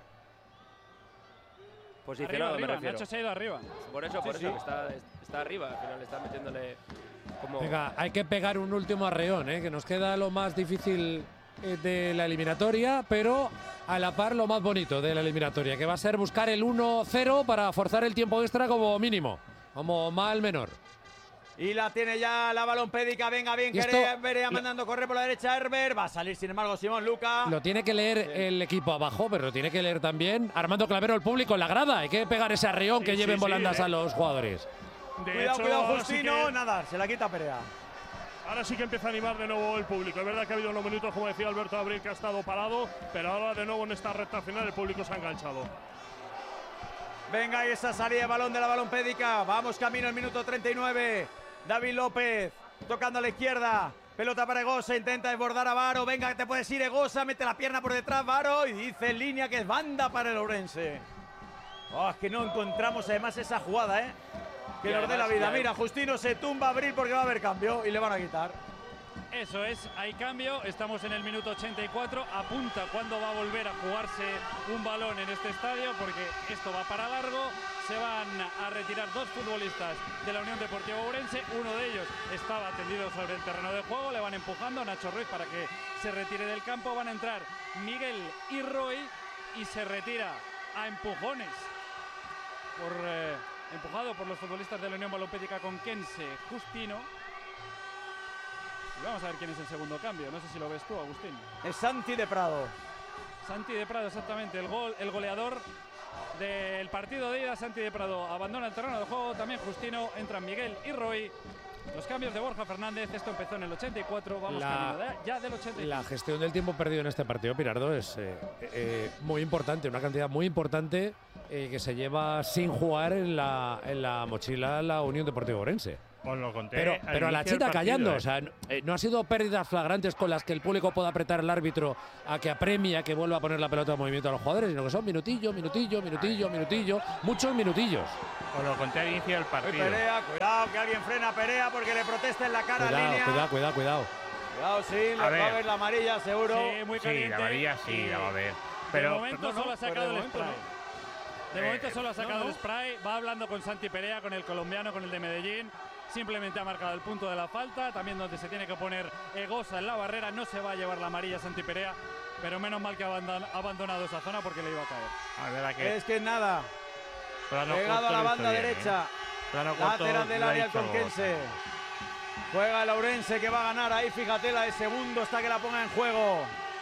posicionado, Arriba, me arriba. refiero. Nacho se ha ido arriba. Por eso, por Sí, eso, sí. Está, está arriba, al final está metiéndole como… Venga, hay que pegar un último arreón, ¿eh? Que nos queda lo más difícil eh, de la eliminatoria, pero a la par lo más bonito de la eliminatoria, que va a ser buscar el uno cero para forzar el tiempo extra como mínimo, como mal menor. Y la tiene ya la balompédica, venga bien, Y esto- Perea, Perea mandando correr por la derecha Herbert, va a salir sin embargo Simón Luca. Lo tiene que leer el equipo abajo, pero lo tiene que leer también Armando Clavero, el público en la grada. Hay que pegar ese arreón Sí, que sí, lleven sí, volandas eh. a los jugadores. De Cuidado, hecho, cuidado ahora sí Justino, que- nada, se la quita Perea. Ahora sí que empieza a animar de nuevo el público. Es verdad que ha habido unos minutos, como decía Alberto Abril, que ha estado parado, pero ahora de nuevo en esta recta final el público se ha enganchado. Venga, y esa salida de balón de la balompédica. Vamos camino al minuto treinta y nueve. David López tocando a la izquierda. Pelota para Egosa, intenta desbordar a Varo. Venga, que te puedes ir Egosa, mete la pierna por detrás Varo y dice en línea que es banda para el Ourense. Oh, es que no encontramos además esa jugada, ¿eh? Que Y nos dé la además, vida. ya- Mira, Justino se tumba a Abril porque va a haber cambio y le van a quitar. Eso es, hay cambio, estamos en el minuto ochenta y cuatro, apunta cuándo va a volver a jugarse un balón en este estadio, porque esto va para largo, se van a retirar dos futbolistas de la Unión Deportiva Ourense, uno de ellos estaba tendido sobre el terreno de juego, le van empujando a Nacho Ruiz para que se retire del campo, van a entrar Miguel y Roy y se retira a empujones, por, eh, empujado por los futbolistas de la Unión Balompédica Conquense, Justino. Y vamos a ver quién es el segundo cambio. No sé si lo ves tú, Agustín. Es Santi de Prado. Santi de Prado, exactamente, el gol, el goleador del partido de ida. Santi de Prado abandona el terreno de juego, también Justino, entran Miguel y Roy. Los cambios de Borja Fernández, esto empezó en el ochenta y cuatro, vamos La- camino de- ya del ochenta y cinco. La gestión del tiempo perdido en este partido, Pirardo, es eh, eh, muy importante, una cantidad muy importante eh, que se lleva sin jugar en la, en la mochila la Unión Deportiva Ourense. Os lo conté. Pero, al pero a la inicio del chita partido, callando, ¿eh? o sea, no, eh, no ha sido pérdidas flagrantes con las que el público pueda apretar al árbitro a que apremie, a que vuelva a poner la pelota en movimiento a los jugadores, sino que son minutillo, minutillo, minutillo, minutillo, muchos minutillos. Os lo conté al inicio del Hoy partido. Perea, cuidado que alguien frena a Perea porque le protesta en la cara en Cuidado, línea. cuidado, cuidado, cuidado. Cuidado, sí, le A va a ver. ver la amarilla seguro. Sí, muy Sí, caliente. la amarilla sí, y la va a ver. de Pero momento no, no, solo ha pues sacado de el momento spray. De Eh, momento solo ha sacado no, no. el spray, va hablando con Santi Perea, con el colombiano, con el de Medellín. Simplemente ha marcado el punto de la falta, también donde se tiene que poner Egosa en la barrera. No se va a llevar la amarilla Santi Perea, pero menos mal que ha abandon- ha abandonado esa zona porque le iba a caer. a ver, a que Es que nada, plano pegado corto a la lo he banda visto bien, derecha. ¿eh? Plano corto Lateral del lo ha área el dicho conquense. Juega el Ourense que va a ganar ahí, fíjate, la de segundo hasta que la ponga en juego.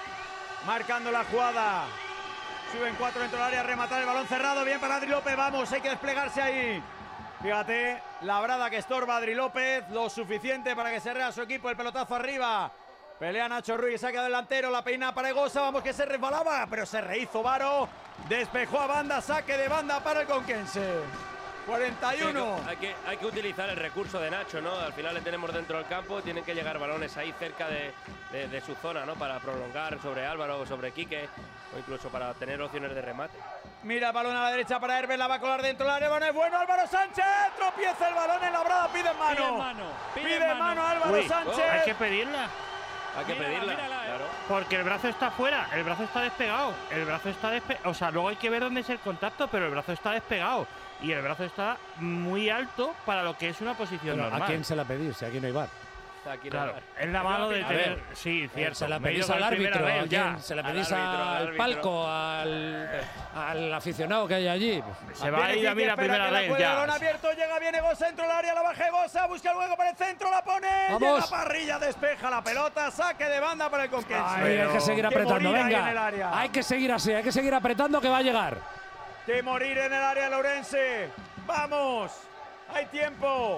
Marcando la jugada. Suben cuatro dentro del área, rematar el balón cerrado. Bien para Adri López, vamos, hay que desplegarse ahí. Fíjate, la brada que estorba Adri López, lo suficiente para que se rea su equipo, el pelotazo arriba. Pelea Nacho Ruiz, saca delantero, la peina para Egosa, vamos que se resbalaba, pero se rehizo Varo. Despejó a banda, saque de banda para el conquense. cuarenta y uno. Hay que, hay que utilizar el recurso de Nacho, ¿no? Al final le tenemos dentro del campo, tienen que llegar balones ahí cerca de, de- de su zona, ¿no? Para prolongar sobre Álvaro o sobre Quique, o incluso para tener opciones de remate. Mira el balón a la derecha para Herbert, la va a colar dentro del área, balón es bueno, Álvaro Sánchez, tropieza el balón en la brada, pide mano. Pide mano, pide Pide mano, mano. Álvaro Uy, Sánchez. Hay que pedirla. Hay que Mírala, pedirla, mírala, eh. claro. Porque el brazo está fuera, el brazo está despegado, el brazo está despegado. O sea, luego hay que ver dónde es el contacto, pero el brazo está despegado. Y el brazo está muy alto para lo que es una posición Pero, normal. ¿a quién se la pedís? Si aquí no hay bar. Aquí no Claro, hay. es la mano de A tener. ver, Sí, cierto. Se la me he pedís ido al con el primer árbitro, arreo, ¿a ya. quién? Se la Al pedís árbitro, al al árbitro. palco, al, al aficionado que hay allí. Se va a ir a mí la Espera primera que la vez juegue, balón ya. abierto, llega bien Egosa dentro del área, la baja Egosa, busca el hueco para el centro, la pone. Vamos. Llega Parrilla, despeja la pelota, saque de banda para el conquense. Ay, hay que seguir Que apretando, morir ahí en el venga. área. Hay que seguir así, hay que seguir apretando que va a llegar. Que morir en el área Lourense. Vamos, hay tiempo.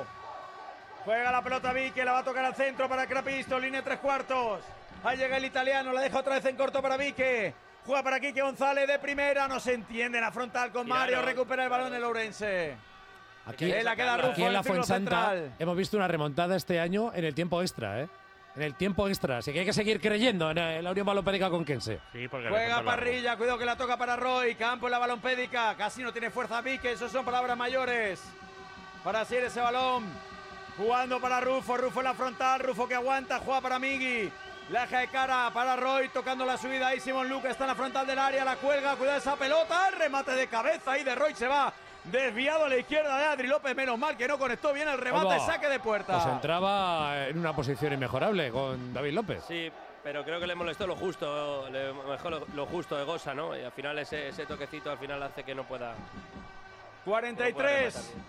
Juega la pelota Vique, la va a tocar al centro para Crapisto, línea tres cuartos. Ahí llega el italiano, la deja otra vez en corto para Vique. Juega para Quique González de primera, no se entiende la frontal con Claro, Mario, recupera el balón claro. de Lourense. Aquí, Eh, la queda Rufo aquí en en la el círculo Fuensanta central. hemos visto una remontada este año en el tiempo extra, ¿eh? En el tiempo extra. Así que hay que seguir creyendo en eh, la Unión Balonpédica Conquense. Sí, porque le Juega falta el largo. Parrilla, cuidado que la toca para Roy, campo en la balompédica, casi no tiene fuerza Vique, eso son palabras mayores. Para así ese balón, jugando para Rufo, Rufo en la frontal, Rufo que aguanta, juega para Migui. La deja de cara para Roy, tocando la subida ahí Simón Luca, está en la frontal del área, la cuelga, cuidado esa pelota, remate de cabeza ahí de Roy, se va desviado a la izquierda de Adri López, menos mal que no conectó bien el remate, Vamos. saque de puerta. Pues entraba en una posición inmejorable con David López. Sí, pero creo que le molestó lo justo, le mejor lo, lo justo de Gosa, ¿no? Y al final ese, ese toquecito al final hace que no pueda. cuarenta y no pueda tres. rematar bien.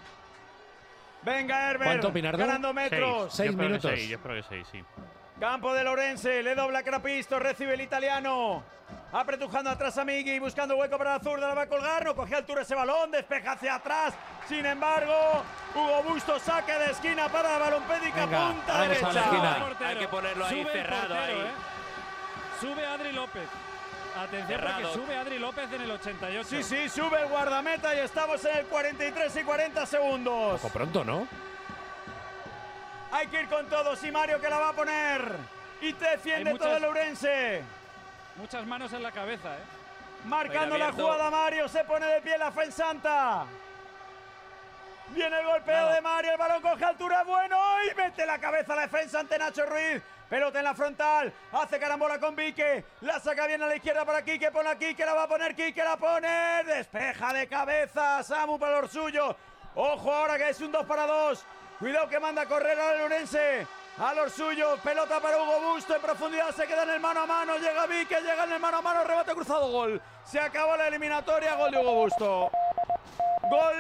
Venga Herbert, ¿Cuánto, Pinardo? ganando metros. Seis, Seis yo espero que minutos. seis, yo espero que seis, sí. Campo de Lourense, le dobla Crapisto, recibe el italiano. Apretujando atrás a Migui, buscando hueco para la zurda, la va a colgar, no coge altura ese balón, despeja hacia atrás. Sin embargo, Hugo Busto, saque de esquina para la balompédica, Venga, punta vamos a la derecha. esquina. Portero. Hay que ponerlo ahí Sube el cerrado, portero, ahí. ¿eh? Sube Adri López. Atención Cerrado. porque sube Adri López en el ochenta y ocho. Sí, sí, sube el guardameta y estamos en el cuarenta y tres y cuarenta segundos. Poco pronto, ¿no? Hay que ir con todos y Mario que la va a poner. Y te defiende Hay muchas- todo el Lourense. Muchas manos en la cabeza, ¿eh? Marcando la abierto. jugada Mario, se pone de pie la Fuensanta. Viene el golpeo Nada. de Mario, el balón coge altura, bueno, y mete la cabeza a la defensa ante Nacho Ruiz. Pelota en la frontal, hace carambola con Vique, la saca bien a la izquierda para Quique, pone a Quique, la va a poner Quique, la pone, despeja de cabeza, Samu para los suyos. Ojo ahora que es un dos para dos. Cuidado que manda a correr al Lourense. A los suyos, pelota para Hugo Busto, en profundidad se queda en el mano a mano, llega Vique, llega en el mano a mano, rebate cruzado, gol. Se acabó la eliminatoria, gol de Hugo Busto. Gol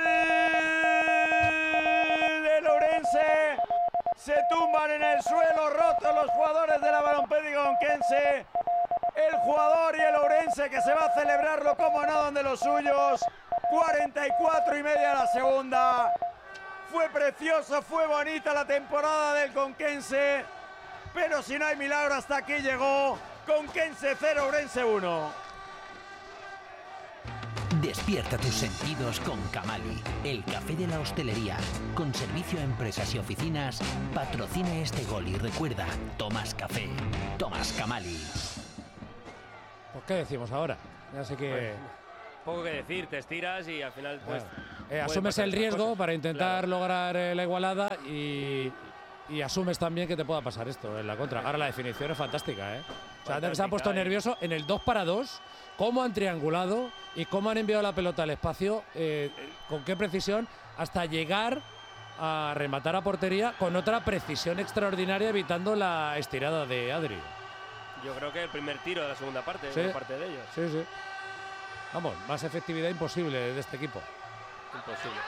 de Lourense. Se tumban en el suelo rotos los jugadores de la Balompédica Conquense. El jugador y el Ourense Ourense, que se va a celebrarlo como no donde los suyos. cuarenta y cuatro y media la segunda. Fue preciosa, fue bonita la temporada del Conquense, pero si no hay milagro, hasta aquí llegó. Conquense cero, Ourense uno. Despierta tus sentidos con Camali, el café de la hostelería. Con servicio a empresas y oficinas, patrocina este gol y recuerda, tomas café, tomas Camali. Pues ¿qué decimos ahora? Ya sé que... Pues, poco que decir, te estiras y al final pues... Claro. Eh, asumes el riesgo para intentar claro. lograr eh, la igualada y, y asumes también que te pueda pasar esto en la contra. Ahora la definición es fantástica, ¿eh? O sea, fantástica, se han puesto eh. nervioso en el dos para dos, cómo han triangulado y cómo han enviado la pelota al espacio, eh, con qué precisión, hasta llegar a rematar a portería con otra precisión extraordinaria, evitando la estirada de Adri. Yo creo que el primer tiro de la segunda parte, sí. de parte de ellos. Sí, sí. Vamos, más efectividad imposible de este equipo. Imposible.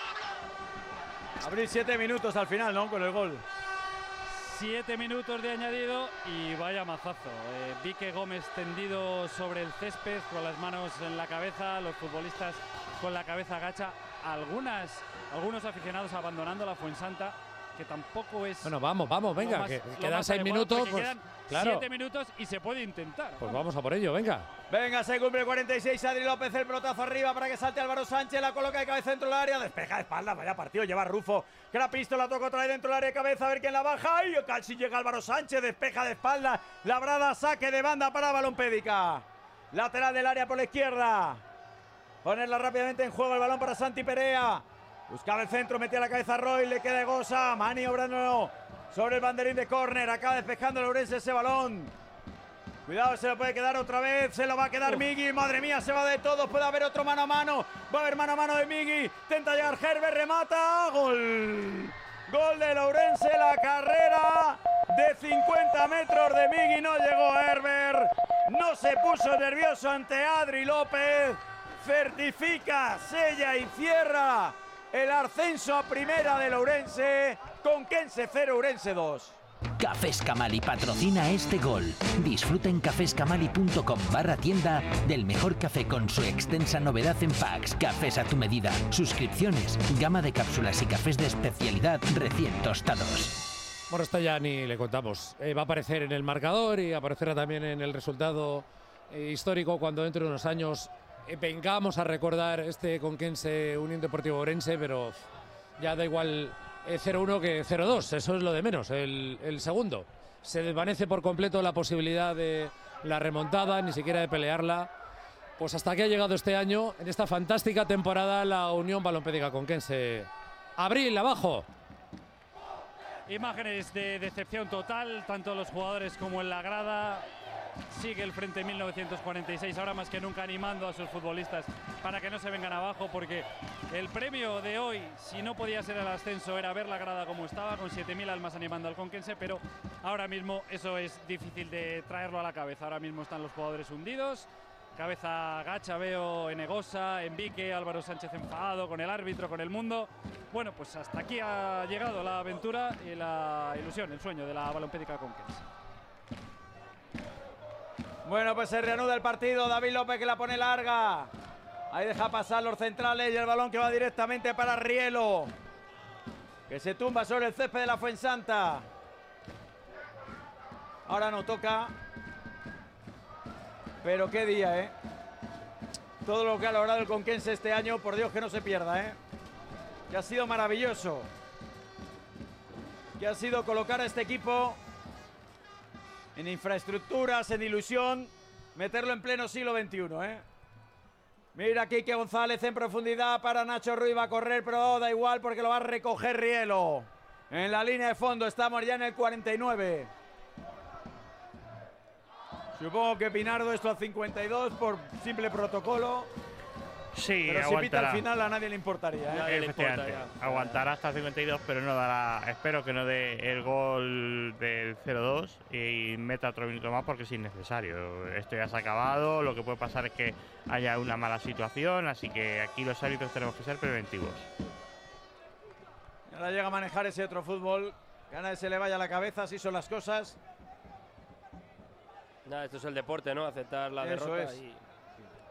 Abrir siete minutos al final, ¿no? Con el gol. Siete minutos de añadido y vaya mazazo. Eh, Vique Gómez tendido sobre el césped con las manos en la cabeza, los futbolistas con la cabeza agacha. Algunas, algunos aficionados abandonando la Fuensanta, que tampoco es... Bueno, vamos, vamos, venga, más, que quedan seis minutos. Pues, quedan claro. siete minutos y se puede intentar. Pues vamos a por ello, venga. Venga, se cumple el cuarenta y seis, Adri López, el pelotazo arriba para que salte Álvaro Sánchez, la coloca de cabeza dentro del área, despeja de espalda, vaya partido, lleva Rufo, que la pistola toca otra vez dentro del área de cabeza, a ver quién la baja, y casi llega Álvaro Sánchez, despeja de espalda, labrada, saque de banda para Balompédica, lateral del área por la izquierda, ponerla rápidamente en juego el balón para Santi Perea, buscaba el centro, metía la cabeza a Roy, le queda Gosa, maniobrando sobre el banderín de córner, acaba despejando el Ourense ese balón. Cuidado, se lo puede quedar otra vez, se lo va a quedar Uf. Migui, madre mía, se va de todos, puede haber otro mano a mano, va a haber mano a mano de Migui, intenta llegar Herbert, remata, gol, gol del Ourense, la carrera de cincuenta metros de Migui, no llegó Herbert, no se puso nervioso ante Adri López, certifica, sella y cierra el ascenso a primera del Ourense, Conquense cero, Ourense dos. Cafés Camali patrocina este gol. Disfruta en caféscamali punto com barra tienda del mejor café con su extensa novedad en packs, cafés a tu medida, suscripciones, gama de cápsulas y cafés de especialidad recién tostados. Bueno, esto ya ni le contamos. Eh, va a aparecer en el marcador y aparecerá también en el resultado eh, histórico cuando dentro de unos años eh, vengamos a recordar este Conquense Unión Deportivo Ourense, pero ya da igual cero uno que cero dos, eso es lo de menos. El, el segundo se desvanece por completo la posibilidad de la remontada, ni siquiera de pelearla. Pues hasta aquí ha llegado este año, en esta fantástica temporada, la Unión Balompédica Conquense. Abril, abajo. Imágenes de decepción total, tanto los jugadores como en la grada. Sigue el Frente mil novecientos cuarenta y seis, ahora más que nunca animando a sus futbolistas para que no se vengan abajo, porque el premio de hoy, si no podía ser el ascenso, era ver la grada como estaba, con siete mil almas animando al Conquense, pero ahora mismo eso es difícil de traerlo a la cabeza. Ahora mismo están los jugadores hundidos, cabeza gacha, veo en Egosa, en Vique, Álvaro Sánchez enfadado con el árbitro, con el mundo. Bueno, pues hasta aquí ha llegado la aventura y la ilusión, el sueño de la Balompédica Conquense. Bueno, pues se reanuda el partido. David López que la pone larga. Ahí deja pasar los centrales y el balón que va directamente para Rielo, que se tumba sobre el césped de la Fuensanta. Ahora no toca. Pero qué día, ¿eh? Todo lo que ha logrado el Conquense este año, por Dios que no se pierda, ¿eh? Que ha sido maravilloso. Que ha sido colocar a este equipo en infraestructuras, en ilusión, meterlo en pleno siglo veintiuno, ¿eh? Mira Quique González en profundidad para Nacho Ruiz, va a correr, pero da igual porque lo va a recoger Rielo. En la línea de fondo estamos ya en el cuarenta y nueve. Supongo que Pinardo esto al cincuenta y dos por simple protocolo. Sí, pero aguantará. Si pita al final a nadie le importaría, ¿eh? Nadie le importa, aguantará hasta el cincuenta y dos, pero no dará. Espero que no dé el gol del cero dos y meta otro minuto más porque es innecesario. Esto ya se ha acabado. Lo que puede pasar es que haya una mala situación, así que aquí los árbitros tenemos que ser preventivos. Ahora llega a manejar ese otro fútbol, que a nadie se le vaya la cabeza, así son las cosas. Nada, esto es el deporte, ¿no? Aceptar la Eso derrota es. y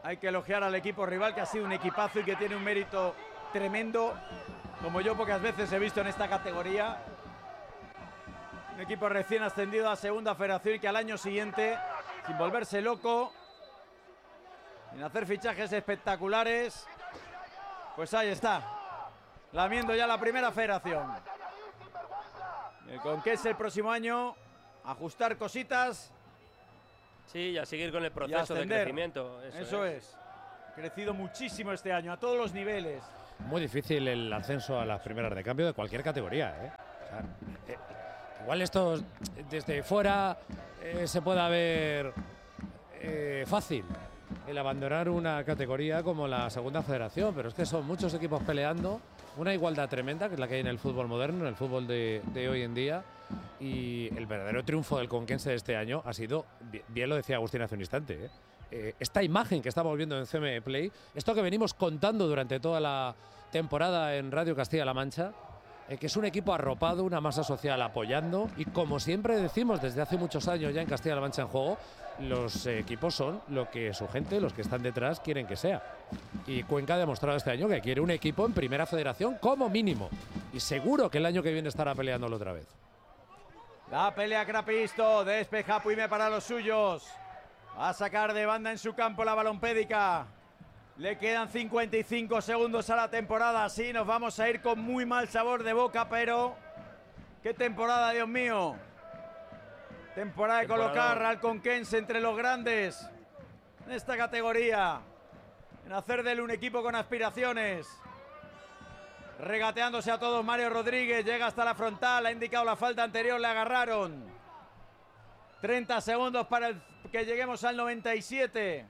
hay que elogiar al equipo rival, que ha sido un equipazo y que tiene un mérito tremendo, como yo pocas veces he visto en esta categoría. Un equipo recién ascendido a Segunda Federación y que al año siguiente, sin volverse loco, sin hacer fichajes espectaculares, pues ahí está, lamiendo ya la Primera Federación. El Conquense el próximo año, ajustar cositas. Sí, y a seguir con el proceso de crecimiento. Eso, Eso es. es. Ha crecido muchísimo este año, a todos los niveles. Muy difícil el ascenso a las primeras de cambio de cualquier categoría, ¿eh? O sea, eh, igual esto desde fuera eh, se pueda ver eh, fácil el abandonar una categoría como la Segunda Federación, pero es que son muchos equipos peleando, una igualdad tremenda, que es la que hay en el fútbol moderno, en el fútbol de, de hoy en día, y el verdadero triunfo del Conquense de este año ha sido, bien lo decía Agustín hace un instante, ¿eh? Eh, esta imagen que estamos viendo en C M Play, esto que venimos contando durante toda la temporada en Radio Castilla-La Mancha, eh, que es un equipo arropado, una masa social apoyando, y como siempre decimos desde hace muchos años ya en Castilla-La Mancha en Juego, los eh, equipos son lo que su gente, los que están detrás, quieren que sea. Y Cuenca ha demostrado este año que quiere un equipo en Primera Federación como mínimo, y seguro que el año que viene estará peleándolo otra vez. La pelea Crapisto, despeja Puime para los suyos. Va a sacar de banda en su campo la balompédica. Le quedan cincuenta y cinco segundos a la temporada. Así nos vamos a ir con muy mal sabor de boca, pero ¡qué temporada, Dios mío! Temporada de colocar al Conquense entre los grandes en esta categoría, en hacer de él un equipo con aspiraciones. Regateándose a todos Mario Rodríguez, llega hasta la frontal, ha indicado la falta anterior, le agarraron. treinta segundos para el, que lleguemos al noventa y siete.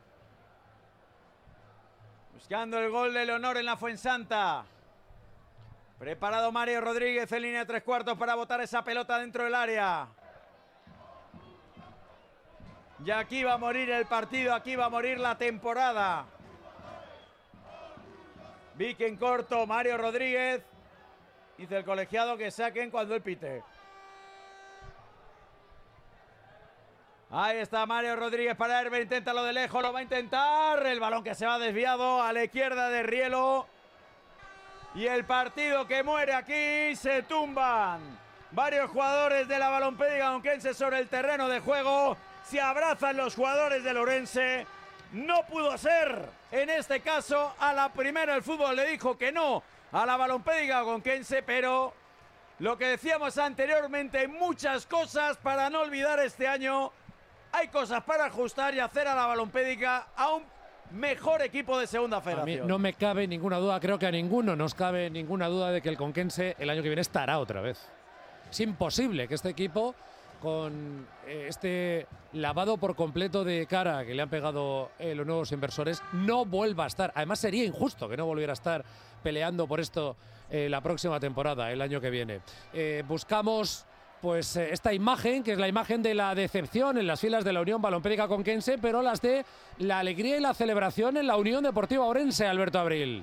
Buscando el gol del honor en la Fuensanta. Preparado Mario Rodríguez en línea de tres cuartos para botar esa pelota dentro del área. Y aquí va a morir el partido, aquí va a morir la temporada. Vic en corto, Mario Rodríguez. Dice el colegiado que saquen cuando él pite. Ahí está Mario Rodríguez para Herber, intenta lo de lejos, lo va a intentar. El balón que se va desviado a la izquierda de Rielo. Y el partido que muere aquí, se tumban varios jugadores de la balompédica conquense sobre el terreno de juego. Se abrazan los jugadores del Ourense. No pudo ser, en este caso, a la primera el fútbol le dijo que no a la balompédica conquense, pero lo que decíamos anteriormente, muchas cosas para no olvidar este año. Hay cosas para ajustar y hacer a la balompédica a un mejor equipo de Segunda Federación. A mí no me cabe ninguna duda, creo que a ninguno nos cabe ninguna duda de que el Conquense el año que viene estará otra vez. Es imposible que este equipo, con eh, este lavado por completo de cara que le han pegado eh, los nuevos inversores, no vuelva a estar. Además sería injusto que no volviera a estar peleando por esto eh, la próxima temporada, el año que viene. Eh, buscamos pues eh, esta imagen, que es la imagen de la decepción en las filas de la Unión Balompédica Conquense, pero las de la alegría y la celebración en la Unión Deportiva Ourense, Alberto Abril.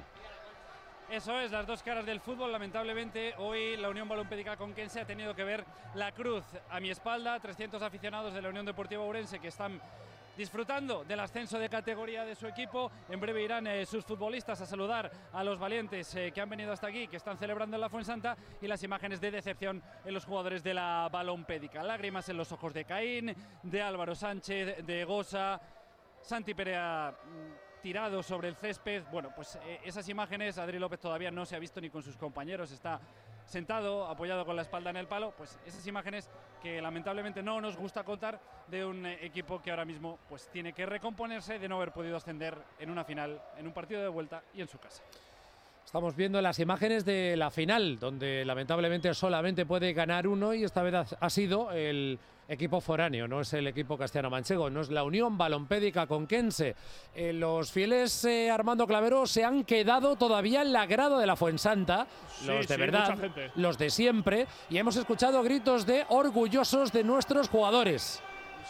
Eso es, las dos caras del fútbol. Lamentablemente hoy la Unión Balompédica Conquense ha tenido que ver la cruz a mi espalda. trescientos aficionados de la Unión Deportiva Ourense que están disfrutando del ascenso de categoría de su equipo. En breve irán eh, sus futbolistas a saludar a los valientes eh, que han venido hasta aquí, que están celebrando en la Fuensanta, y las imágenes de decepción en los jugadores de la Balompédica. Lágrimas en los ojos de Caín, de Álvaro Sánchez, de Gosa, Santi Perea tirado sobre el césped. Bueno, pues eh, esas imágenes Adri López todavía no se ha visto ni con sus compañeros, está sentado, apoyado con la espalda en el palo. Pues esas imágenes que lamentablemente no nos gusta contar de un eh, equipo que ahora mismo pues tiene que recomponerse de no haber podido ascender en una final, en un partido de vuelta y en su casa. Estamos viendo las imágenes de la final, donde lamentablemente solamente puede ganar uno, y esta vez ha sido el equipo foráneo, no es el equipo castellano-manchego, no es la Unión Balompédica Conquense. Eh, los fieles eh, Armando Clavero se han quedado todavía en la grada de la Fuensanta, sí, los de sí, verdad, los de siempre, y hemos escuchado gritos de orgullosos de nuestros jugadores.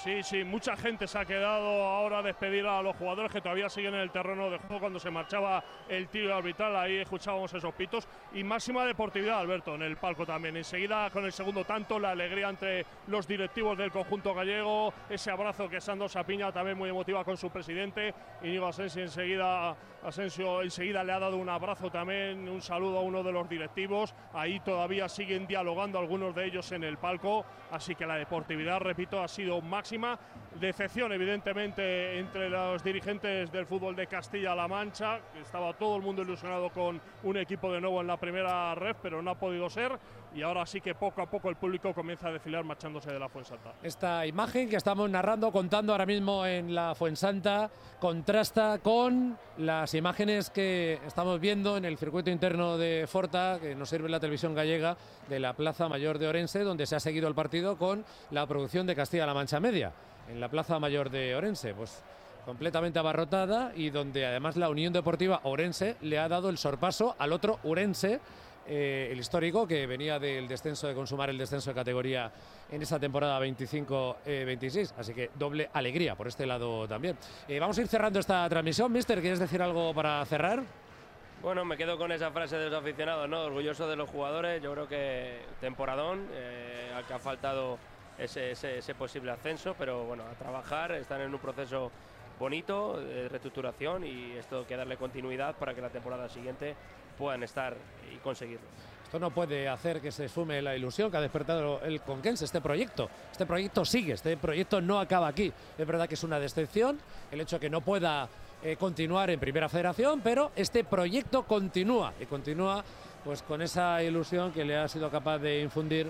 Sí, sí, mucha gente se ha quedado ahora a despedir a los jugadores que todavía siguen en el terreno de juego cuando se marchaba el tiro arbitral. Ahí escuchábamos esos pitos. Y máxima deportividad, Alberto, en el palco también. Enseguida, con el segundo tanto, la alegría entre los directivos del conjunto gallego. Ese abrazo que Sandro Sapiña también muy emotiva con su presidente. Íñigo Asensio enseguida, Asensio enseguida le ha dado un abrazo también, un saludo a uno de los directivos. Ahí todavía siguen dialogando algunos de ellos en el palco. Así que la deportividad, repito, ha sido máxima. Decepción, evidentemente, entre los dirigentes del fútbol de Castilla-La Mancha. Estaba todo el mundo ilusionado con un equipo de nuevo en la primera ref, pero no ha podido ser. Y ahora sí que poco a poco el público comienza a desfilar marchándose de la Fuensanta. Esta imagen que estamos narrando, contando ahora mismo en la Fuensanta, contrasta con las imágenes que estamos viendo en el circuito interno de Forta, que nos sirve la televisión gallega, de la Plaza Mayor de Orense, donde se ha seguido el partido con la producción de Castilla-La Mancha Media. En la Plaza Mayor de Orense, pues completamente abarrotada, y donde además la Unión Deportiva Ourense le ha dado el sorpaso al otro Ourense, eh, el histórico, que venía del descenso, de consumar el descenso de categoría en esa temporada veinticinco veintiséis. Así que doble alegría por este lado también. Eh, vamos a ir cerrando esta transmisión. Mister, ¿quieres decir algo para cerrar? Bueno, me quedo con esa frase de los aficionados, ¿no? Orgulloso de los jugadores. Yo creo que temporadón, eh, al que ha faltado ese, ese, ese posible ascenso, pero bueno, a trabajar, están en un proceso bonito de reestructuración, y esto hay que darle continuidad para que la temporada siguiente puedan estar y conseguirlo. Esto no puede hacer que se esfume la ilusión que ha despertado el Conquense, este proyecto. Este proyecto sigue, este proyecto no acaba aquí. Es verdad que es una decepción el hecho de que no pueda eh, continuar en Primera Federación, pero este proyecto continúa, y continúa pues con esa ilusión que le ha sido capaz de infundir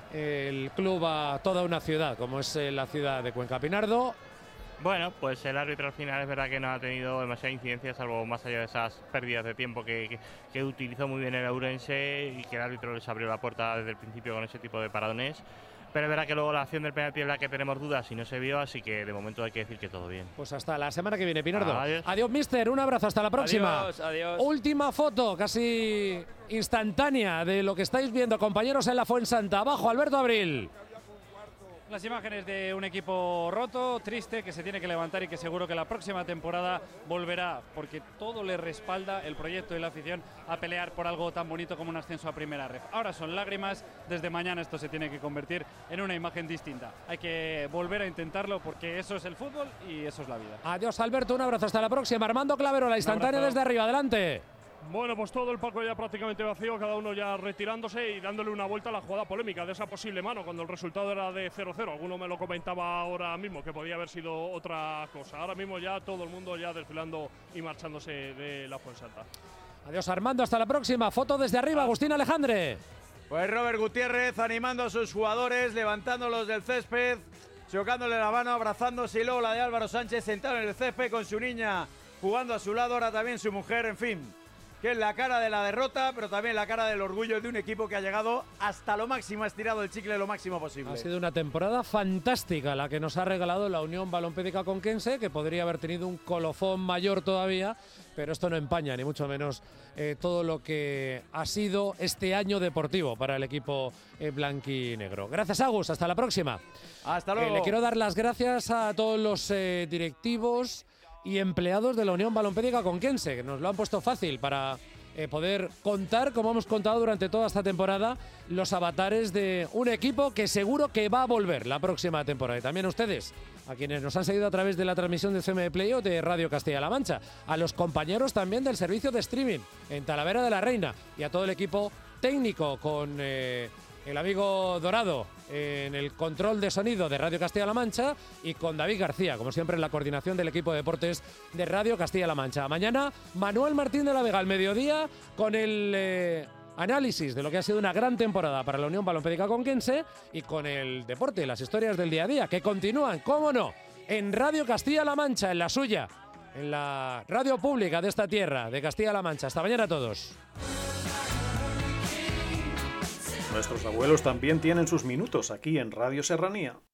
el club a toda una ciudad, como es la ciudad de Cuenca. Pinardo. Bueno, pues el árbitro al final es verdad que no ha tenido demasiada incidencia, salvo más allá de esas pérdidas de tiempo que, que, que utilizó muy bien el Ourense, y que el árbitro les abrió la puerta desde el principio con ese tipo de paradones. Pero es verdad que luego la acción del penalti es la que tenemos dudas y no se vio, así que de momento hay que decir que todo bien. Pues hasta la semana que viene, Pinardo. Adiós. Adiós, mister. Un abrazo, hasta la próxima. Adiós, adiós. Última foto, casi instantánea, de lo que estáis viendo, compañeros, en la Fuensanta. Abajo, Alberto Abril. Las imágenes de un equipo roto, triste, que se tiene que levantar y que seguro que la próxima temporada volverá, porque todo le respalda el proyecto y la afición a pelear por algo tan bonito como un ascenso a Primera Ref. Ahora son lágrimas, desde mañana esto se tiene que convertir en una imagen distinta. Hay que volver a intentarlo, porque eso es el fútbol y eso es la vida. Adiós, Alberto, un abrazo, hasta la próxima. Armando Clavero, la instantánea desde arriba, adelante. Bueno, pues todo el palco ya prácticamente vacío, cada uno ya retirándose y dándole una vuelta a la jugada polémica de esa posible mano, cuando el resultado era de cero cero. Alguno me lo comentaba ahora mismo, que podía haber sido otra cosa. Ahora mismo ya todo el mundo ya desfilando y marchándose de la Fuensanta. Adiós, Armando, hasta la próxima. Foto desde arriba, Agustín Alejandre. Pues Robert Gutiérrez animando a sus jugadores, levantándolos del césped, chocándole la mano, abrazándose, y luego la de Álvaro Sánchez sentado en el césped con su niña jugando a su lado, ahora también su mujer, en fin, que es la cara de la derrota, pero también la cara del orgullo de un equipo que ha llegado hasta lo máximo, ha estirado el chicle lo máximo posible. Ha sido una temporada fantástica la que nos ha regalado la Unión Balompédica Conquense, que podría haber tenido un colofón mayor todavía, pero esto no empaña ni mucho menos eh, todo lo que ha sido este año deportivo para el equipo eh, blanquinegro. Gracias, Agus, hasta la próxima. Hasta luego. Eh, le quiero dar las gracias a todos los eh, directivos y empleados de la Unión Balompédica Conquense, que nos lo han puesto fácil para eh, poder contar, como hemos contado durante toda esta temporada, los avatares de un equipo que seguro que va a volver la próxima temporada. Y también a ustedes, a quienes nos han seguido a través de la transmisión de C M Play o de Radio Castilla-La Mancha, a los compañeros también del servicio de streaming en Talavera de la Reina, y a todo el equipo técnico con eh, el amigo Dorado en el control de sonido de Radio Castilla-La Mancha, y con David García, como siempre, en la coordinación del equipo de deportes de Radio Castilla-La Mancha. Mañana, Manuel Martín de la Vega al mediodía, con el eh, análisis de lo que ha sido una gran temporada para la Unión Balompédica Conquense, y con el deporte, las historias del día a día, que continúan, cómo no, en Radio Castilla-La Mancha, en la suya, en la radio pública de esta tierra, de Castilla-La Mancha. Hasta mañana a todos. Nuestros abuelos también tienen sus minutos aquí en Radio Serranía.